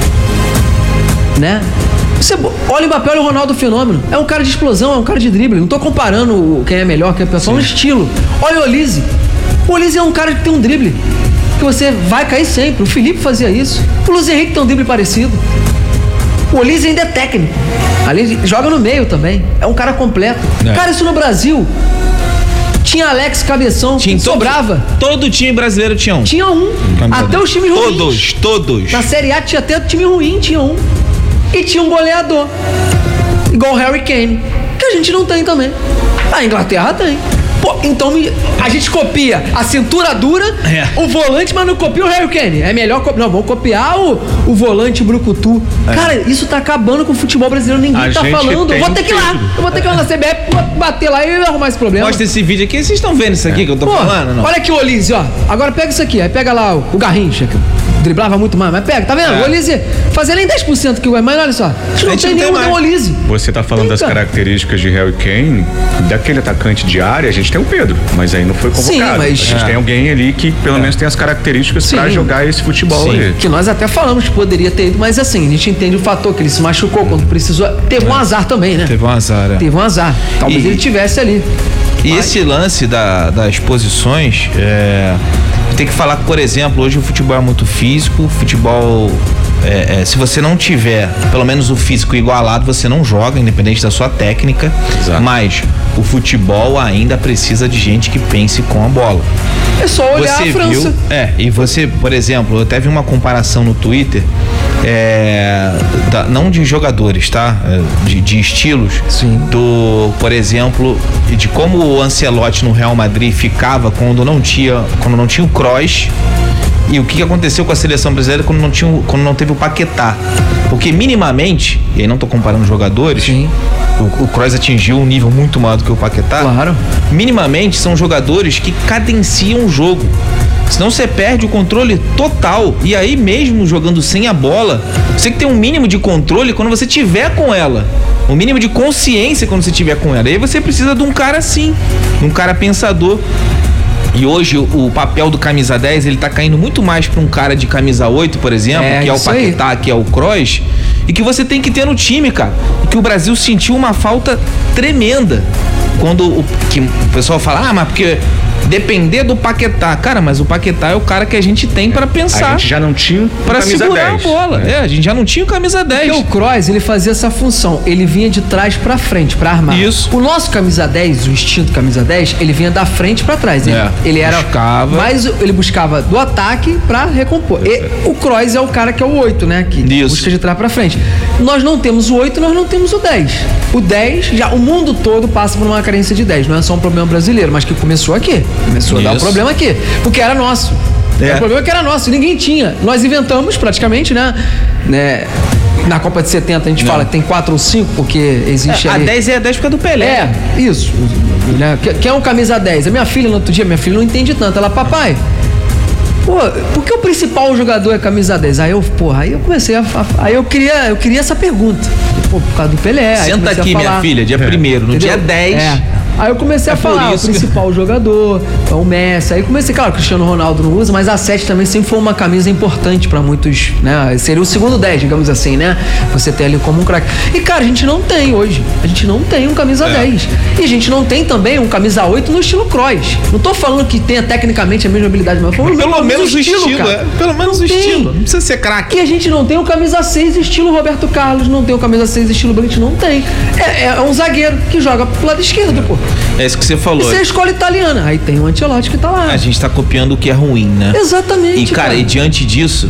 né? Você olha o Mbappé, olha o Ronaldo Fenômeno. É um cara de explosão, é um cara de drible. Não tô comparando quem é melhor, quem é pior, só um estilo. Olha o Olise. O Olise é um cara que tem um drible que você vai cair sempre. O Felipe fazia isso. O Luiz Henrique tem um drible parecido. O Olise ainda é técnico. Ali joga no meio também. É um cara completo. É. Cara, isso no Brasil tinha Alex Cabeção, tinha todo, sobrava. Todo time brasileiro tinha um. Tinha um. Até os times ruins. Todos, todos. Na Série A tinha até time ruim, tinha um. E tinha um goleador. Igual o Harry Kane. Que a gente não tem também. A Inglaterra tem. Pô, então a gente copia a cintura dura, é. o volante, mas não copia o Harry Kane. É melhor copiar. Não, vamos copiar o, o volante brucutu. É. Cara, isso tá acabando com o futebol brasileiro. Ninguém a tá falando. Eu vou ter que ir lá. Eu vou ter que ir lá na C B F, bater lá e arrumar esse problema. Mostra esse vídeo aqui. Vocês estão vendo isso aqui é. que eu tô Pô, falando? Não? Olha aqui o Olise, ó. Agora pega isso aqui. Aí pega lá o, o Garrincha, que driblava muito mais. Mas pega, tá vendo? É. O Olise fazia nem dez por cento que o mas olha só. A gente não a gente tem nenhum do Olise. Você tá falando tem, das cara. características de Harry Kane, daquele atacante de área, a gente tem o Pedro, mas aí não foi convocado. Sim, mas... A gente é. tem alguém ali que pelo é. menos tem as características Sim. pra jogar esse futebol Sim. ali. Que nós até falamos que poderia ter ido, mas assim, a gente entende o fator que ele se machucou quando precisou. Teve é. um azar também, né? Teve um azar, é. Teve um azar. Talvez e, ele tivesse ali. E mas... esse lance da, das posições, é... tem que falar que, por exemplo, hoje o futebol é muito físico, o futebol... É, é, se você não tiver pelo menos o físico igualado, você não joga, independente da sua técnica. Exato. Mas o futebol ainda precisa de gente que pense com a bola. É só olhar você a França. Viu, é, e você, por exemplo, eu até vi uma comparação no Twitter, é, da, não de jogadores, tá? De, de estilos. Sim. Do, por exemplo, de como o Ancelotti no Real Madrid ficava quando não tinha, quando não tinha o Kroos. E o que aconteceu com a seleção brasileira quando não, tinha, quando não teve o Paquetá? Porque minimamente, e aí não tô comparando jogadores, Sim. o, o Kroos atingiu um nível muito maior do que o Paquetá. Claro. Minimamente são jogadores que cadenciam o jogo. Senão você perde o controle total. E aí mesmo jogando sem a bola, você tem que ter um mínimo de controle quando você tiver com ela. Um mínimo de consciência quando você tiver com ela. E aí você precisa de um cara assim, de um cara pensador. E hoje o, o papel do camisa dez, ele tá caindo muito mais pra um cara de camisa oito, por exemplo, é, que é o Paquetá, aí. que é o Kroos, e que você tem que ter no time, cara. E que o Brasil sentiu uma falta tremenda. Quando o, que o pessoal fala, ah, mas porque depender do Paquetá. Cara, mas o Paquetá é o cara que a gente tem pra pensar. A gente já não tinha pra segurar dez, a bola. Né? É, a gente já não tinha o camisa dez. Porque o Kroos, ele fazia essa função. Ele vinha de trás pra frente, pra armar. Isso. O nosso camisa dez, o instinto camisa dez, ele vinha da frente pra trás. Ele, é, ele era buscava. mais, ele buscava do ataque pra recompor. E o Kroos é o cara que é o oito, né? Que Isso. busca de trás pra frente. Nós não temos o oito, nós não temos o dez. O dez, já o mundo todo passa por uma carência de dez. Não é só um problema brasileiro, mas que começou aqui. Começou Isso. a dar um problema aqui. Porque era nosso. É. O problema é que era nosso, ninguém tinha. Nós inventamos praticamente, né? né? Na Copa de setenta a gente Não. fala que tem quatro ou cinco, porque existe. É, ali... A dez é a dez por causa do Pelé. É, isso. Né? Quem é um camisa dez? A minha filha, no outro dia, minha filha não entende tanto. Ela, papai, pô, por que o principal jogador é camisa dez? Aí eu, porra, aí eu comecei a, a aí eu queria, eu queria essa pergunta. Pô, por causa do Pelé. Senta aqui, minha filha, dia primeiro, no dia dez. É. Aí eu comecei é a falar, o principal que... jogador, é o Messi. Aí comecei, claro, o Cristiano Ronaldo não usa, mas a sete também sempre foi uma camisa importante pra muitos, né? Seria o segundo dez, digamos assim, né? Você tem ali como um craque. E, cara, a gente não tem hoje. A gente não tem um camisa é. dez. E a gente não tem também um camisa oito no estilo Kroos. Não tô falando que tenha tecnicamente a mesma habilidade, mas falando pelo menos o estilo, estilo é. Pelo menos não o tem. estilo. Não precisa ser craque. E a gente não tem o camisa seis estilo Roberto Carlos, não tem o camisa seis estilo Brandt, não tem. É, é um zagueiro que joga pro lado esquerdo, pô. É isso que você falou. E você escola italiana. Aí tem o Ancelotti que tá lá. A gente tá copiando o que é ruim, né? Exatamente. E, cara, cara. e diante disso,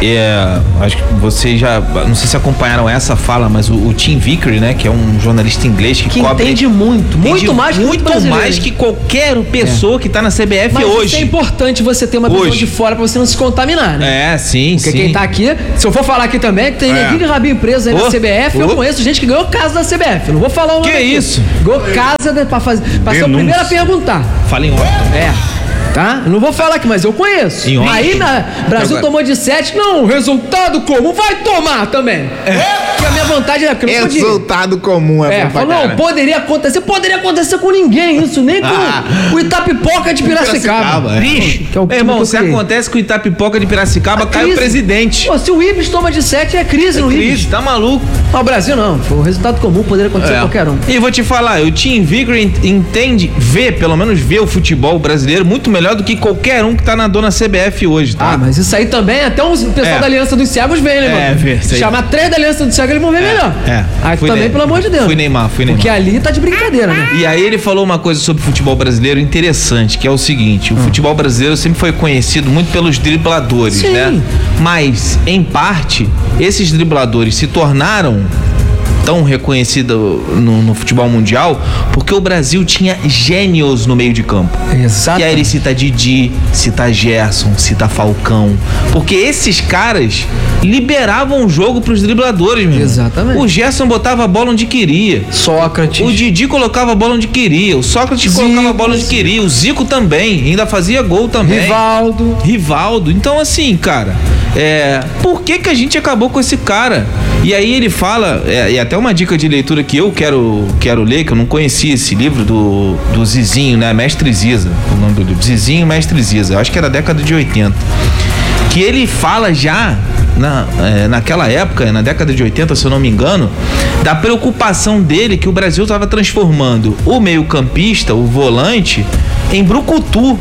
é, acho que vocês já, não sei se acompanharam essa fala, mas o, o Tim Vickery, né, que é um jornalista inglês que, que cobre... entende muito, entende muito mais que muito mais que qualquer pessoa é. que tá na C B F mas hoje. Isso é importante você ter uma hoje. pessoa de fora pra você não se contaminar, né? É, sim, Porque sim. quem tá aqui, se eu for falar aqui também, que tem é. neguinho de rabinho preso aí oh, na C B F, oh. eu conheço gente que ganhou casa da C B F. Eu não vou falar o nome. Que aqui. isso? Ganhou casa de, pra fazer. Pra ser o primeiro a perguntar. Fala em ordem. É. Tá? Eu não vou falar aqui, mas eu conheço. Em Aí na Brasil tomou de sete. Não, resultado comum vai tomar também. É. Porque a minha vontade é porque não resultado comum é, é falou, não, poderia acontecer, poderia acontecer com ninguém isso, nem com ah. o Itapipoca de Piracicaba. Piracicaba. Bicho, que é o irmão, se acontece com o Itapipoca de Piracicaba, a cai crise. o presidente. Pô, se o Ibis toma de sete, é crise é no crise, Ibis. Tá maluco. Mas o Brasil não, o resultado comum poderia acontecer é. com qualquer um. E vou te falar, o Tim Vickery entende, vê, pelo menos vê o futebol brasileiro muito melhor do que qualquer um que tá na dona C B F hoje, tá? Ah, mas isso aí também, até o pessoal é. da Aliança dos Cegos vê, né, mano? É, vê. Se chamar três da Aliança dos Cegos, eles vão ver é. melhor. É. Aí fui também, Neymar. pelo amor de Deus. Fui Neymar, fui Neymar. Porque ali tá de brincadeira, né? E aí ele falou uma coisa sobre o futebol brasileiro interessante, que é o seguinte, o hum. futebol brasileiro sempre foi conhecido muito pelos dribladores, Sim. né? Mas, em parte, esses dribladores se tornaram tão reconhecido no, no futebol mundial porque o Brasil tinha gênios no meio de campo. Exato. E aí ele cita Didi, cita Gerson, cita Falcão, porque esses caras liberavam o jogo pros dribladores, meu. Exatamente. O Gerson botava a bola onde queria. Sócrates. O Didi colocava a bola onde queria. O Sócrates Zico. colocava a bola onde queria. O Zico também, ainda fazia gol também. Rivaldo. Rivaldo. Então assim, cara, é, por que que a gente acabou com esse cara? E aí ele fala, é, e até uma dica de leitura que eu quero, quero ler, que eu não conhecia esse livro do, do Zizinho, né? Mestre Ziza, o nome do livro. Zizinho Mestre Ziza, eu acho que era da década de oitenta. Que ele fala já, na, é, naquela época, na década de oitenta, se eu não me engano, da preocupação dele que o Brasil estava transformando o meio-campista, o volante, em brucutu.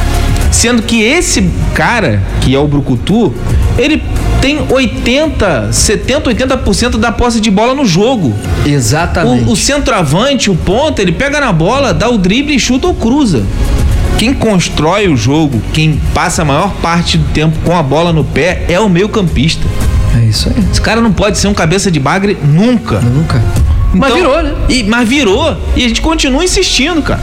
Sendo que esse cara, que é o brucutu, ele tem oitenta, setenta, oitenta por cento da posse de bola no jogo. Exatamente. O, o centroavante, o ponta, ele pega na bola, dá o drible, chuta ou cruza. Quem constrói o jogo, quem passa a maior parte do tempo com a bola no pé é o meio-campista. É isso aí. Esse cara não pode ser um cabeça de bagre nunca. Nunca. Então, mas virou, né? E, mas virou. E a gente continua insistindo, cara.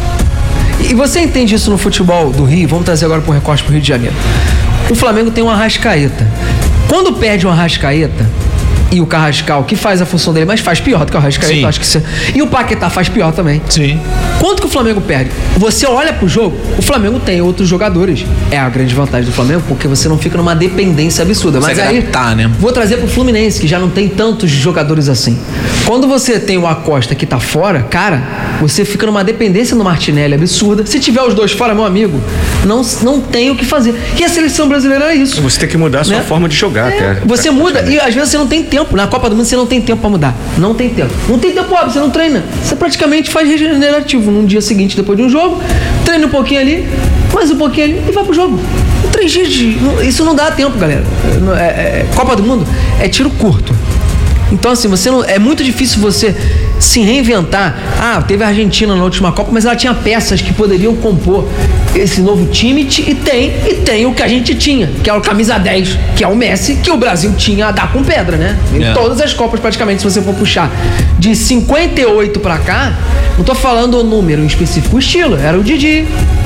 E você entende isso no futebol do Rio? Vamos trazer agora pro recorte pro Rio de Janeiro. O Flamengo tem um Arrascaeta. Quando perde um Arrascaeta e o Carrascal, que faz a função dele, mas faz pior do que o Arrascaeta, eu acho que você... E o Paquetá faz pior também. Sim. Quanto que o Flamengo perde? Você olha pro jogo, o Flamengo tem outros jogadores. É a grande vantagem do Flamengo, porque você não fica numa dependência absurda. Mas aí, tá, né? Vou trazer pro Fluminense, que já não tem tantos jogadores assim. Quando você tem o Acosta que tá fora, cara, você fica numa dependência no Martinelli absurda. Se tiver os dois fora, meu amigo, não, não tem o que fazer. E a seleção brasileira é isso. Você tem que mudar a sua né? forma de jogar, é, cara. Você muda e às vezes você não tem tempo. Na Copa do Mundo você não tem tempo pra mudar. Não tem tempo. Não tem tempo, óbvio, você não treina. Você praticamente faz regenerativo num dia seguinte, depois de um jogo, treina um pouquinho ali, mais um pouquinho ali e vai pro jogo. Três dias de... Isso não dá tempo, galera. É, é, Copa do Mundo é tiro curto. Então, assim, você não, é muito difícil você se reinventar. Ah, teve a Argentina na última Copa, mas ela tinha peças que poderiam compor esse novo time e tem, e tem o que a gente tinha, que é o camisa dez, que é o Messi, que o Brasil tinha a dar com pedra, né? Em yeah. todas as Copas, praticamente, se você for puxar de cinquenta e oito pra cá, não tô falando o número em específico, o estilo, era o Didi,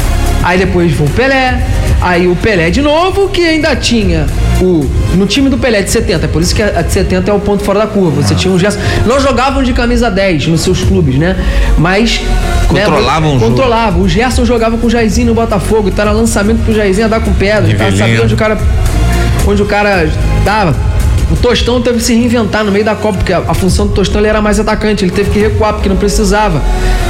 aí depois foi o Pelé, aí o Pelé de novo, que ainda tinha o... No time do Pelé de setenta, por isso que a de setenta é o ponto fora da curva. Você tinha um gesto... Não jogavam de camisa dez nos seus clubes, né? Mas Controlavam né? o jogo. Controlava. O Gerson jogava com o Jairzinho no Botafogo, então era lançamento pro Jairzinho a dar com pedra, tá? Sabia onde o cara, onde o cara dava. O Tostão teve que se reinventar no meio da Copa, porque a, a função do Tostão ele era mais atacante, ele teve que recuar porque não precisava.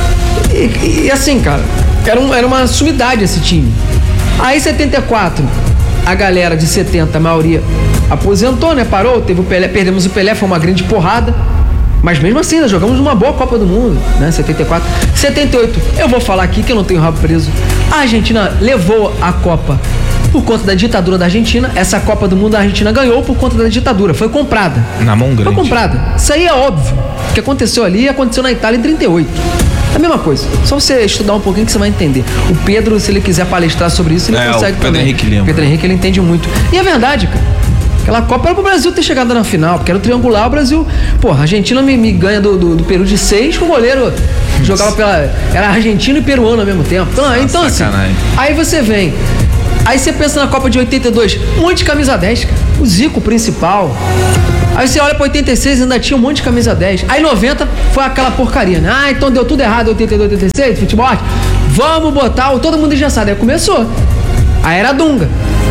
E, e, e assim, cara, era, um, era uma sumidade esse time. Aí em setenta e quatro, a galera de setenta, a maioria aposentou, né? Parou, teve o Pelé, perdemos o Pelé, foi uma grande porrada. Mas mesmo assim, nós jogamos uma boa Copa do Mundo, né? setenta e quatro. setenta e oito, eu vou falar aqui que eu não tenho rabo preso. A Argentina levou a Copa por conta da ditadura da Argentina. Essa Copa do Mundo a Argentina ganhou por conta da ditadura. Foi comprada. Na mão grande. Foi comprada. Isso aí é óbvio. O que aconteceu ali aconteceu na Itália em trinta e oito. É a mesma coisa. Só você estudar um pouquinho que você vai entender. O Pedro, se ele quiser palestrar sobre isso, ele é, consegue o Pedro também. Henrique lembra. O Pedro Henrique, ele entende muito. E é verdade, cara. Aquela Copa era pro Brasil ter chegado na final, porque era o triangular, o Brasil... Porra, a Argentina me, me ganha do, do, do Peru de seis, com o goleiro jogava pela... Era argentino e peruano ao mesmo tempo. Então, ah, então assim, aí você vem... Aí você pensa na Copa de oitenta e dois, um monte de camisa dez, cara. O Zico principal. Aí você olha pra oitenta e seis, ainda tinha um monte de camisa dez. Aí noventa foi aquela porcaria, né? Ah, então deu tudo errado, oitenta e dois, oitenta e seis, futebol. Vamos botar, todo mundo engessado. Aí começou. Aí era Dunga.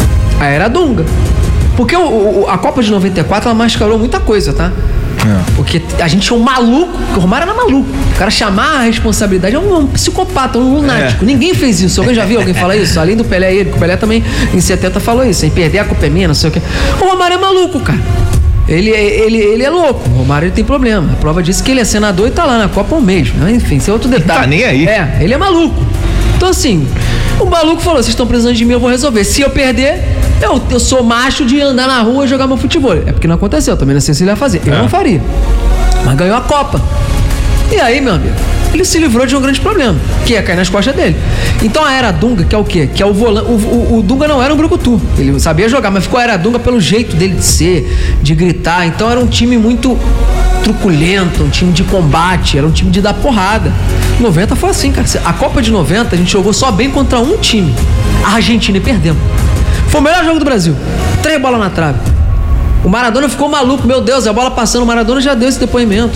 Aí era Dunga. Porque o, o, a Copa de noventa e quatro, ela mascarou muita coisa, tá? É. Porque a gente tinha um maluco, o Romário era maluco. O cara chamar a responsabilidade é um, um psicopata, um lunático. É. Ninguém fez isso. Alguém já viu alguém falar isso? Além do Pelé, ele, o Pelé também em setenta falou isso. Em perder a Copa é minha, não sei o quê. O Romário é maluco, cara. Ele, ele, ele é louco. O Romário ele tem problema. A prova disso é que ele é senador e tá lá na Copa um mês. Enfim, isso é outro detalhe. Tá nem aí. É, ele é maluco. Então assim, o maluco falou: vocês estão precisando de mim, eu vou resolver. Se eu perder, eu, eu sou macho de andar na rua e jogar meu futebol. É porque não aconteceu, também não sei se ele ia fazer. Eu é. não faria. Mas ganhou a Copa. E aí, meu amigo, ele se livrou de um grande problema, que ia cair nas costas dele. Então a era Dunga, que é o quê? Que é o volante. O, o, o Dunga não era um brucutu. Ele sabia jogar, mas ficou a era Dunga pelo jeito dele de ser, de gritar. Então era um time muito truculento, um time de combate, era um time de dar porrada. noventa foi assim, cara. A Copa de noventa a gente jogou só bem contra um time, a Argentina, e perdemos. Foi o melhor jogo do Brasil. Três bolas na trave. O Maradona ficou maluco, meu Deus, a bola passando, o Maradona já deu esse depoimento.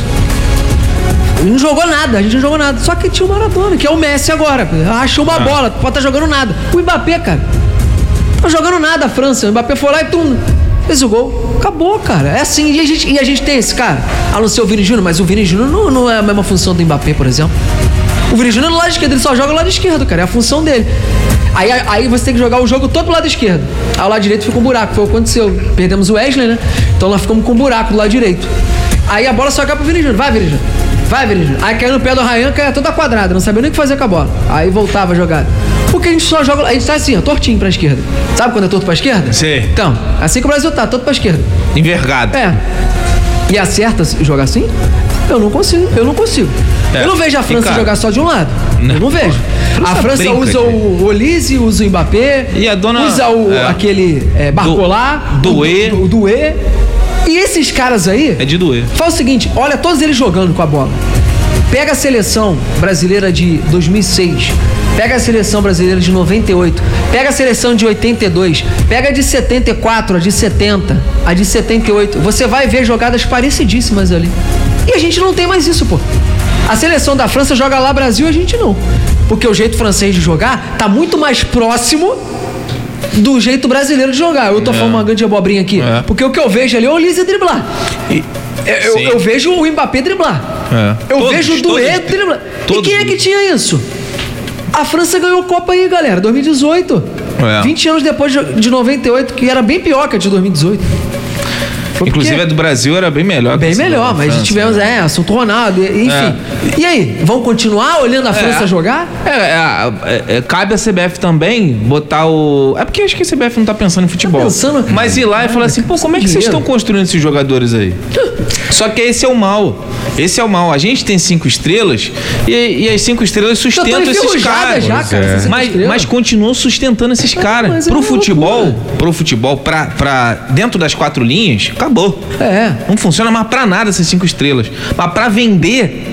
Ele não jogou nada, a gente não jogou nada. Só que tinha o Maradona, que é o Messi agora. Achou uma ah. bola, pode estar jogando nada. O Mbappé, cara, tá jogando nada a França. O Mbappé foi lá e tum, fez o gol. Acabou, cara. É assim. E a gente, e a gente tem esse cara, a não ser o Vini Júnior, mas o Vini Júnior não, não é a mesma função do Mbappé, por exemplo. O Vini Júnior no lado esquerdo, ele só joga no lado esquerdo, cara. É a função dele. Aí, aí você tem que jogar o jogo todo pro lado esquerdo. Aí o lado direito fica um buraco. Foi o que aconteceu. Perdemos o Wesley, né? Então nós ficamos com um buraco do lado direito. Aí a bola só cai pro Vini Júnior. Vai, Vini Júnior. Vai, Vini Júnior. Aí caiu no pé do Arrayan, caia toda quadrada. Não sabia nem o que fazer com a bola. Aí voltava a jogada. Porque a gente só joga... A gente tá assim, ó, tortinho pra esquerda. Sabe quando é torto pra esquerda? Sim. Então, assim que o Brasil tá, torto pra esquerda. Envergado. É. E acerta jogar assim? Eu não consigo. Eu não consigo. É. Eu não vejo a França Fica... jogar só de um lado. Não. Eu não vejo. França a França brinca, usa o Olise, usa o Mbappé. E a dona... Usa o, é. aquele é, Barcola. Doué. O Doué. E esses caras aí... É de doer. Faz o seguinte, olha todos eles jogando com a bola. Pega a seleção brasileira de dois mil e seis. Pega a seleção brasileira de noventa e oito. Pega a seleção de oitenta e dois. Pega a de setenta e quatro, a de setenta, a de setenta e oito. Você vai ver jogadas parecidíssimas ali. E a gente não tem mais isso, pô. A seleção da França joga lá Brasil, a gente não. Porque o jeito francês de jogar tá muito mais próximo do jeito brasileiro de jogar. Eu tô é. falando uma grande abobrinha aqui. É. Porque o que eu vejo ali é o Olise driblar. E, eu, eu vejo o Mbappé driblar. É. Eu todos, vejo o Doué driblar. E quem é que tinha isso? A França ganhou a Copa aí, galera, dois mil e dezoito. É. vinte anos depois de noventa e oito, que era bem pior que a de dois mil e dezoito. Foi Inclusive a do Brasil era bem melhor. Bem melhor, mas França, tivemos, né? é, assunto Ronaldo, enfim. É. E aí, vão continuar olhando a França é. jogar? É, é, é, cabe a C B F também botar o... É porque acho que a C B F não tá pensando em futebol. Tá pensando... Mas ir lá e falar assim, pô, como é que vocês estão construindo esses jogadores aí? Só que esse é o mal. Esse é o mal. A gente tem cinco estrelas e, e as cinco estrelas sustentam esses caras. Já, cara, é. mas, mas continuam sustentando esses caras. Pro, é futebol, pro futebol, pra, pra dentro das quatro linhas, acabou. É. Não funciona mais pra nada essas cinco estrelas. Mas pra vender,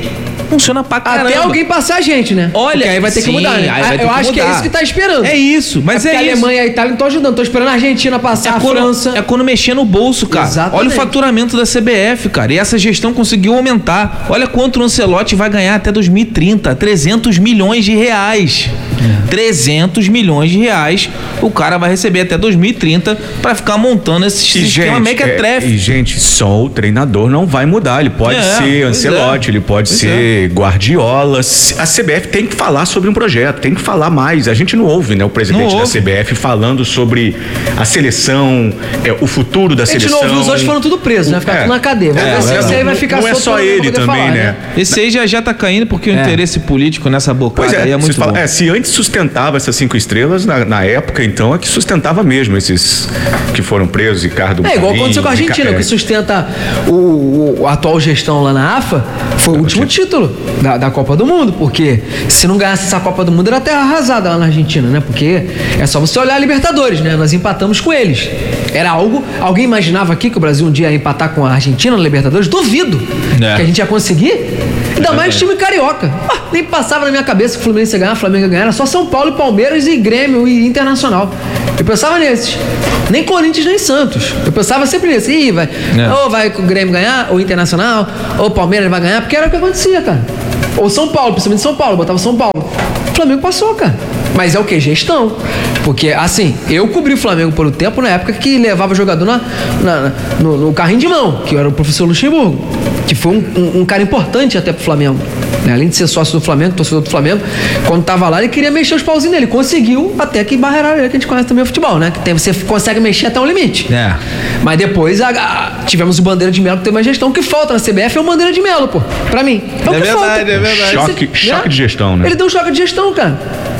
funciona pra caramba. Até alguém passar a gente, né? Olha, porque aí vai ter sim, que mudar, né? aí vai ter Eu que acho que é mudar. isso que tá esperando. É isso, mas é é, porque a isso. Alemanha e a Itália não estão ajudando, estão esperando a Argentina passar, É a quando, França. é quando mexer no bolso, cara. Exatamente. Olha o faturamento da C B F, cara. E essa gestão conseguiu aumentar. Olha quanto o Ancelotti vai ganhar até dois mil e trinta. trezentos milhões de reais. É. trezentos milhões de reais o cara vai receber até dois mil e trinta pra ficar montando esse E, sistema gente, mequetrefe. é, e, gente, só o treinador não vai mudar. Ele pode É, ser pois Ancelotti, é. ele pode Pois ser Guardiola. A C B F tem que falar sobre um projeto, tem que falar mais. A gente não ouve, né, o presidente Não da ouve. C B F falando sobre a seleção, é, o futuro da A gente seleção. não ouviu, os outros foram tudo presos, né? Ficar É. tudo na cadeia. Vamos É, ver se é, esse aí não- vai ficar não é solto só pra ele poder também, falar, né? Esse aí já, já tá caindo porque o É. interesse político nessa bocada Pois é, aí é muito vocês falam- bom. é, se antes sustentava essas cinco estrelas, na, na época, então, é que sustentava mesmo esses que foram presos, Ricardo É igual Marinho, aconteceu com a Argentina, Rica- o que sustenta o, o- a atual gestão lá na A F A foi o último título da, da Copa do Mundo, porque se não ganhasse essa Copa do Mundo era terra arrasada lá na Argentina, né? Porque é só você olhar a Libertadores, né? Nós empatamos com eles. Era algo, alguém imaginava aqui que o Brasil um dia ia empatar com a Argentina na Libertadores? Duvido É. que a gente ia conseguir. Ainda mais time carioca. Ah, nem passava na minha cabeça que o Fluminense ia ganhar, o Flamengo ia ganhar. Era só São Paulo e Palmeiras e Grêmio e Internacional. Eu pensava nesses. Nem Corinthians, nem Santos. Eu pensava sempre nesse. Ih, vai. É. Ou vai o Grêmio ganhar, ou Internacional, ou o Palmeiras vai ganhar, porque era o que acontecia, cara. Ou São Paulo, principalmente São Paulo, botava São Paulo. O Flamengo passou, cara. Mas é o que? Gestão. Porque, assim, eu cobri o Flamengo por um tempo na época que levava jogador na, na- no, no carrinho de mão, que era o professor Luxemburgo, que foi um, um- um cara importante até pro Flamengo. Né? Além de ser sócio do Flamengo, torcedor do Flamengo, quando tava lá, ele queria mexer os pauzinhos dele. Conseguiu, até que barreiraram ele, que a gente conhece também o futebol, né? Que tem, você consegue mexer até um limite. É. Mas depois a- a- tivemos o Bandeira de Melo, que tem uma gestão. O que falta na C B F é o Bandeira de Melo, pô. Pra mim. É, o É que verdade, falta. é verdade. Choque- Esse- choque de gestão, né? Ele deu um choque de gestão, cara.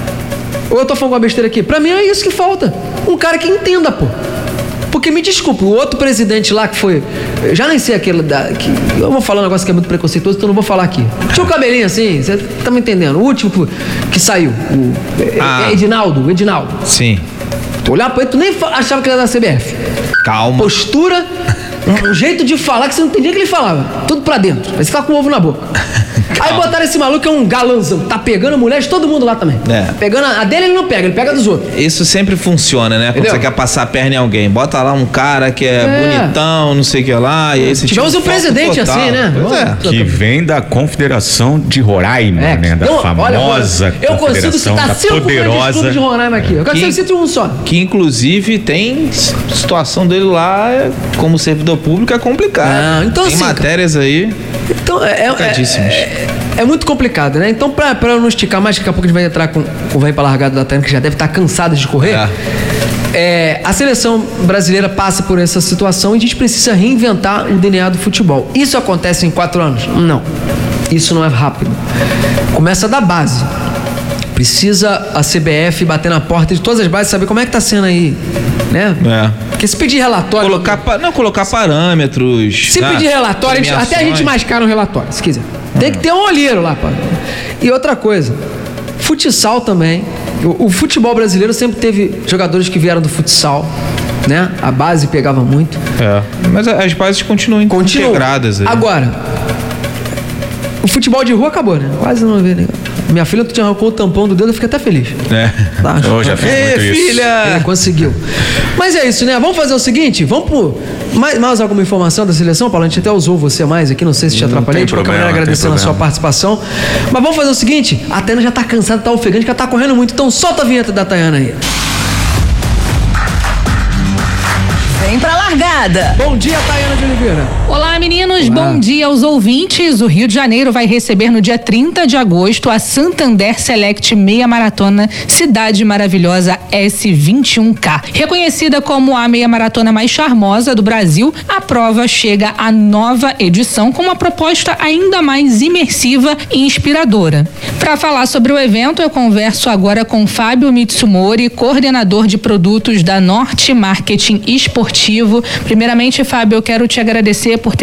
Ou eu tô falando uma besteira aqui? Pra mim é isso que falta. Um cara que entenda, pô. Porque me desculpe, o outro presidente lá que foi. Eu já nem sei aquele da. Que, eu vou falar um negócio que é muito preconceituoso, então eu não vou falar aqui. Tinha um cabelinho assim, você tá me entendendo? O último que, que saiu. O Ah. é Edinaldo, o Edinaldo. Sim. Tu olhar pra ele, tu nem fa- achava que ele era da C B F. Calma. Postura, um jeito de falar que você não entendia o que ele falava. Tudo pra dentro. Aí você fica com o ovo na boca. Aí botaram esse maluco que é um galãzão. Tá pegando mulher de todo mundo lá também. É. Tá pegando a, a dele ele não pega, ele pega dos outros. Isso sempre funciona, né? Quando Entendeu? você quer passar a perna em alguém. Bota lá um cara que é, É. bonitão, não sei o que lá, e aí você Tivemos tira um foco presidente total. assim, né? Pois é. Que vem da Confederação de Roraima, É, né? Da então, famosa olha, eu consigo Confederação citar da cinco grandes clubes poderosa. de Roraima aqui. Eu quero que Que- você cite um só. Que inclusive tem s- situação dele lá, é, como servidor público, é complicado. Ah, então tem assim, matérias aí. Então, é, é, Complicadíssimos. é, é muito complicado, né? Então, pra, pra eu não esticar mais, daqui a pouco a gente vai entrar com, com o Vem pra Largada da Tânia, que já deve estar cansado de correr. É. É, a seleção brasileira passa por essa situação e a gente precisa reinventar o D N A do futebol. Isso acontece em quatro anos? Não. Isso não é rápido. Começa da base. Precisa a C B F bater na porta de todas as bases, saber como é que tá sendo aí, né? É. Porque se pedir relatório... Colocar, pa- não, colocar parâmetros. Se né? pedir relatório, a gente- até a gente Premiações. mascara um relatório, se quiser. Tem que ter um olheiro lá, pá. E outra coisa, futsal também. O, o futebol brasileiro sempre teve jogadores que vieram do futsal, né? A base pegava muito. É. Mas a- as bases continuam Continua. integradas aí. Agora, o futebol de rua acabou, né? Quase não vê, né? Minha filha tinha arrancou o tampão do dedo, eu fiquei até feliz. É. Tá? Eu já fiz Ei, muito isso. Ele filha! conseguiu. Mas é isso, né? Vamos fazer o seguinte, vamos por mais, mais alguma informação da seleção, Paulo? A gente até usou você mais aqui, não sei se te Não atrapalhei, tem de qualquer problema, maneira não tem agradecendo a sua problema. participação. Mas vamos fazer o seguinte, a Tayana já tá cansada, tá ofegante, que ela tá correndo muito, então solta a vinheta da Tayana aí. Vem pra largada. Bom dia, Tayana de Oliveira. Olá, meninos. Olá. Bom dia aos ouvintes. O Rio de Janeiro vai receber no dia trinta de agosto a Santander Select Meia Maratona Cidade Maravilhosa S vinte e um K. Reconhecida como a meia maratona mais charmosa do Brasil, a prova chega à nova edição com uma proposta ainda mais imersiva e inspiradora. Para falar sobre o evento, eu converso agora com Fábio Mitsumori, coordenador de produtos da Norte Marketing Esportivo. Primeiramente, Fábio, eu quero te agradecer por ter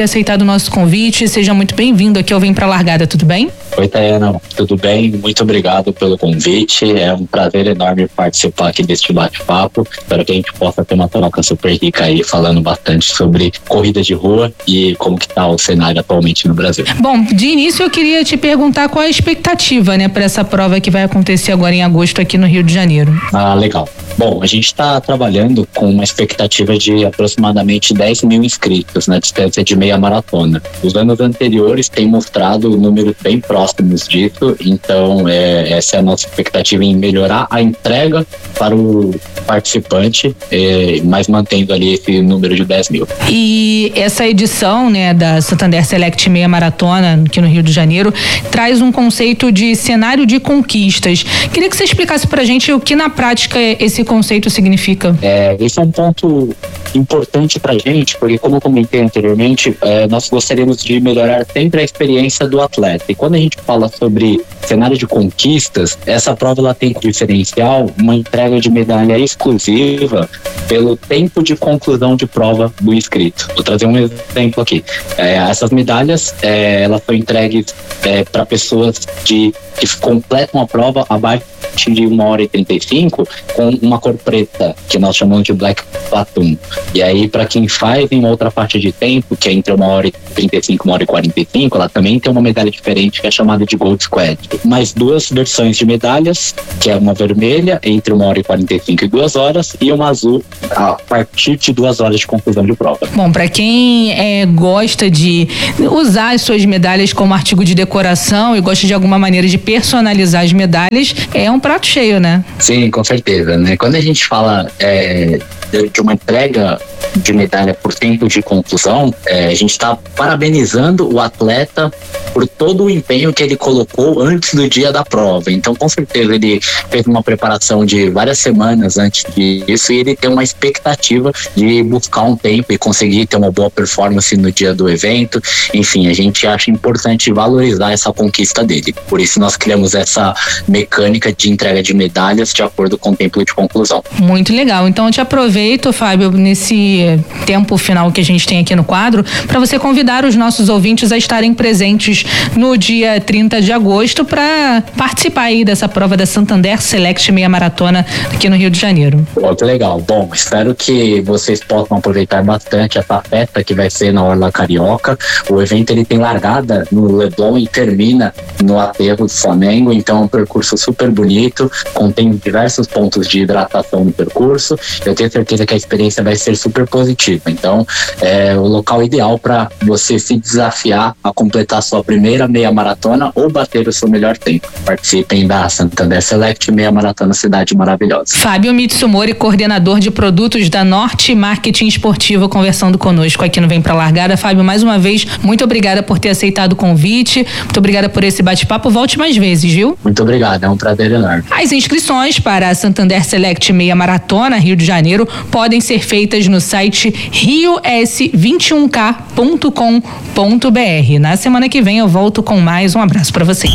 aceitado o nosso convite. Seja muito bem-vindo aqui ao Vem Pra Largada, tudo bem? Oi, Tayana, tudo bem? Muito obrigado pelo convite. É um prazer enorme participar aqui deste bate-papo. Espero que a gente possa ter uma troca super rica aí, falando bastante sobre corrida de rua e como que tá o cenário atualmente no Brasil. Bom, de início eu queria te perguntar qual é a expectativa, né, para essa prova que vai acontecer agora em agosto aqui no Rio de Janeiro. Ah, legal. Bom, a gente está trabalhando com uma expectativa de aproximadamente dez mil inscritos na distância de meia maratona. Os anos anteriores têm mostrado números bem próximos disso, então é, essa é a nossa expectativa em melhorar a entrega para o participante, é, mas mantendo ali esse número de dez mil. E essa edição, né, da Santander Select Meia Maratona aqui no Rio de Janeiro traz um conceito de cenário de conquistas. Queria que você explicasse pra gente o que na prática esse conceito significa. É, esse é um ponto importante pra gente, porque como eu comentei anteriormente, é, nós gostaríamos de melhorar sempre a experiência do atleta. E quando a gente fala sobre cenário de conquistas, essa prova ela tem como diferencial uma entrega de medalha exclusiva pelo tempo de conclusão de prova do inscrito. Vou trazer um exemplo aqui. É, essas medalhas, é, elas são entregues é, para pessoas de, que completam a prova abaixo de uma hora e trinta e cinco com uma cor preta, que nós chamamos de Black Platoon. E aí, para quem faz em outra faixa de tempo, que é entre uma hora e trinta e cinco e uma hora e quarenta e cinco, ela também tem uma medalha diferente, que é chamada de Gold Squad. Mais duas versões de medalhas, que é uma vermelha entre uma hora e quarenta e cinco e duas horas, e uma azul a partir de duas horas de conclusão de prova. Bom, para quem é, gosta de usar as suas medalhas como artigo de decoração e gosta de alguma maneira de personalizar as medalhas, é um prato cheio, né? Sim, com certeza, né? Quando a gente fala é, de uma entrega de medalha por tempo de conclusão, é, a gente está parabenizando o atleta por todo o empenho que ele colocou antes do dia da prova. Então, com certeza, ele fez uma preparação de várias semanas antes disso e ele tem uma expectativa de buscar um tempo e conseguir ter uma boa performance no dia do evento. Enfim, a gente acha importante valorizar essa conquista dele. Por isso, nós criamos essa mecânica de entrega de medalhas de acordo com o tempo de conclusão. Muito legal. Então, eu te aproveito, Fábio, nesse tempo final que a gente tem aqui no quadro, para você convidar os nossos ouvintes a estarem presentes no dia trinta de agosto para participar aí dessa prova da Santander Select Meia Maratona aqui no Rio de Janeiro. Muito legal. Bom, espero que vocês possam aproveitar bastante essa festa que vai ser na Orla Carioca. O evento ele tem largada no Leblon e termina no Aterro do Flamengo, então é um percurso super bonito, contém diversos pontos de hidratação no percurso. Eu tenho certeza que a experiência vai ser super positiva. Então, é o local ideal para você se desafiar a completar a sua primeira meia maratona ou bater o seu melhor tempo. Participem da Santander Select Meia Maratona Cidade Maravilhosa. Fábio Mitsumori, coordenador de produtos da Norte Marketing Esportivo, conversando conosco aqui no Vem Pra Largada. Fábio, mais uma vez, muito obrigada por ter aceitado o convite, muito obrigada por esse bate-papo. Volte mais vezes, viu? Muito obrigado, é um prazer enorme. As inscrições para a Santander Select Meia Maratona Rio de Janeiro podem ser feitas no site rio s vinte e um k ponto com ponto b r. Na semana que vem eu volto com mais. Um abraço para vocês.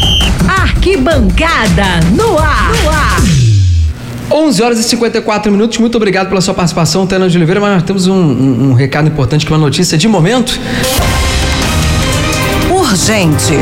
Arquibancada no ar. No ar. onze horas e cinquenta e quatro minutos. Muito obrigado pela sua participação, Tayana de Oliveira. Mas nós temos um, um, um recado importante, que é uma notícia de momento. Urgente.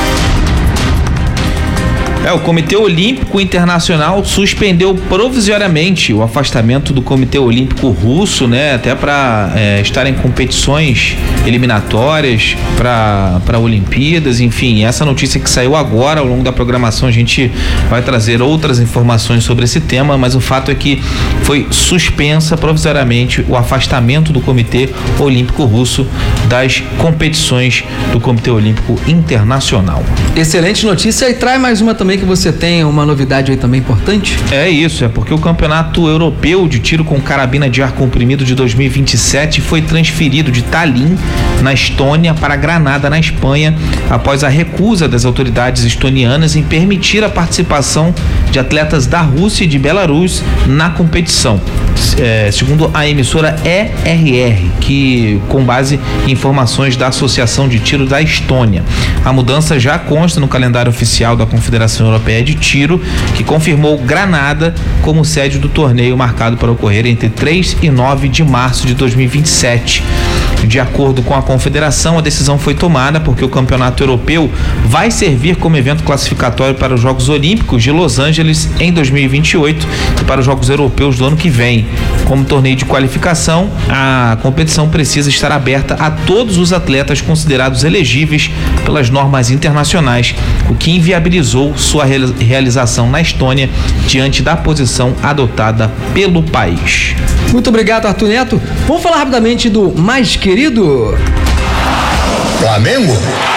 É, o Comitê Olímpico Internacional suspendeu provisoriamente o afastamento do Comitê Olímpico Russo, né, até para é, estar em competições eliminatórias para Olimpíadas, enfim, essa notícia que saiu agora. Ao longo da programação a gente vai trazer outras informações sobre esse tema, mas o fato é que foi suspensa provisoriamente o afastamento do Comitê Olímpico Russo das competições do Comitê Olímpico Internacional. Excelente notícia, e traz mais uma também, que você tem uma novidade aí também importante. É isso, é porque o Campeonato Europeu de Tiro com Carabina de Ar Comprimido de dois mil e vinte e sete foi transferido de Tallinn, na Estônia, para Granada, na Espanha, após a recusa das autoridades estonianas em permitir a participação de atletas da Rússia e de Belarus na competição. É, segundo a emissora E R R, que com base em informações da Associação de Tiro da Estônia. A mudança já consta no calendário oficial da Confederação Federação Europeia de Tiro, que confirmou Granada como sede do torneio marcado para ocorrer entre três e nove de março de dois mil e vinte e sete. De acordo com a confederação, a decisão foi tomada porque o campeonato europeu vai servir como evento classificatório para os Jogos Olímpicos de Los Angeles em dois mil e vinte e oito e para os Jogos Europeus do ano que vem. Como torneio de qualificação, a competição precisa estar aberta a todos os atletas considerados elegíveis pelas normas internacionais, o que inviabilizou sua realização na Estônia diante da posição adotada pelo país. Muito obrigado, Arthur Neto. Vamos falar rapidamente do mais querido Flamengo.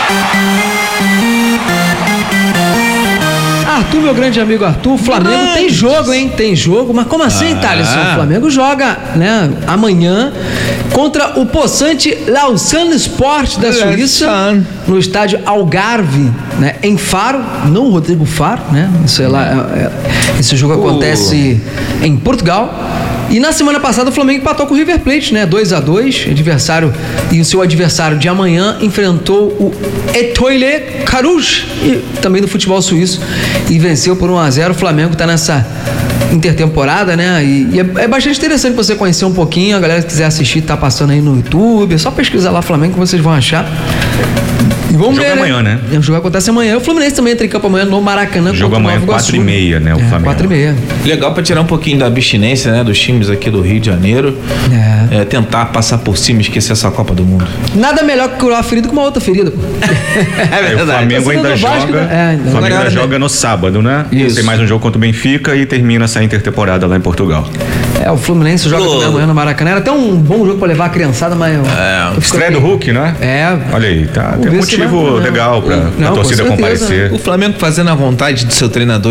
Arthur, meu grande amigo Arthur, o Flamengo Mas... tem jogo, hein? Tem jogo, mas como assim, ah. Thales? O Flamengo joga, né, amanhã contra o possante Lausanne Sport da Suíça, no estádio Algarve, né, em Faro, não Rodrigo Faro, né? Isso é lá, é, é, esse jogo uh. acontece em Portugal. E na semana passada o Flamengo empatou com o River Plate, né? dois a dois, adversário, e o seu adversário de amanhã enfrentou o Etoile Carouge, também do futebol suíço, e venceu por um a zero. O Flamengo tá nessa intertemporada, né? E, e é, é bastante interessante você conhecer um pouquinho. A galera que quiser assistir, tá passando aí no YouTube, é só pesquisar lá Flamengo que vocês vão achar. E vamos ver, né? amanhã, né? O jogo acontece amanhã. O Fluminense também entra em campo amanhã no Maracanã. O jogo amanhã é quatro e meia, né? O é, Flamengo. quatro e meia. Legal pra tirar um pouquinho da abstinência, né? Dos times aqui do Rio de Janeiro. É. É, tentar passar por cima e esquecer essa Copa do Mundo. Nada melhor que curar uma ferida com uma outra ferida. É verdade. O Flamengo ainda joga. Vasco, né? é, o Flamengo ainda joga no sábado, né? Isso. Tem mais um jogo contra o Benfica e termina essa intertemporada lá em Portugal. É, o Fluminense joga também amanhã no Maracanã. Era até um bom jogo pra levar a criançada, mas. É. Estreia do Hulk, né? É. Olha aí, tá. Tem um motivo legal pra, não, a torcida comparecer. O Flamengo fazendo a vontade do seu treinador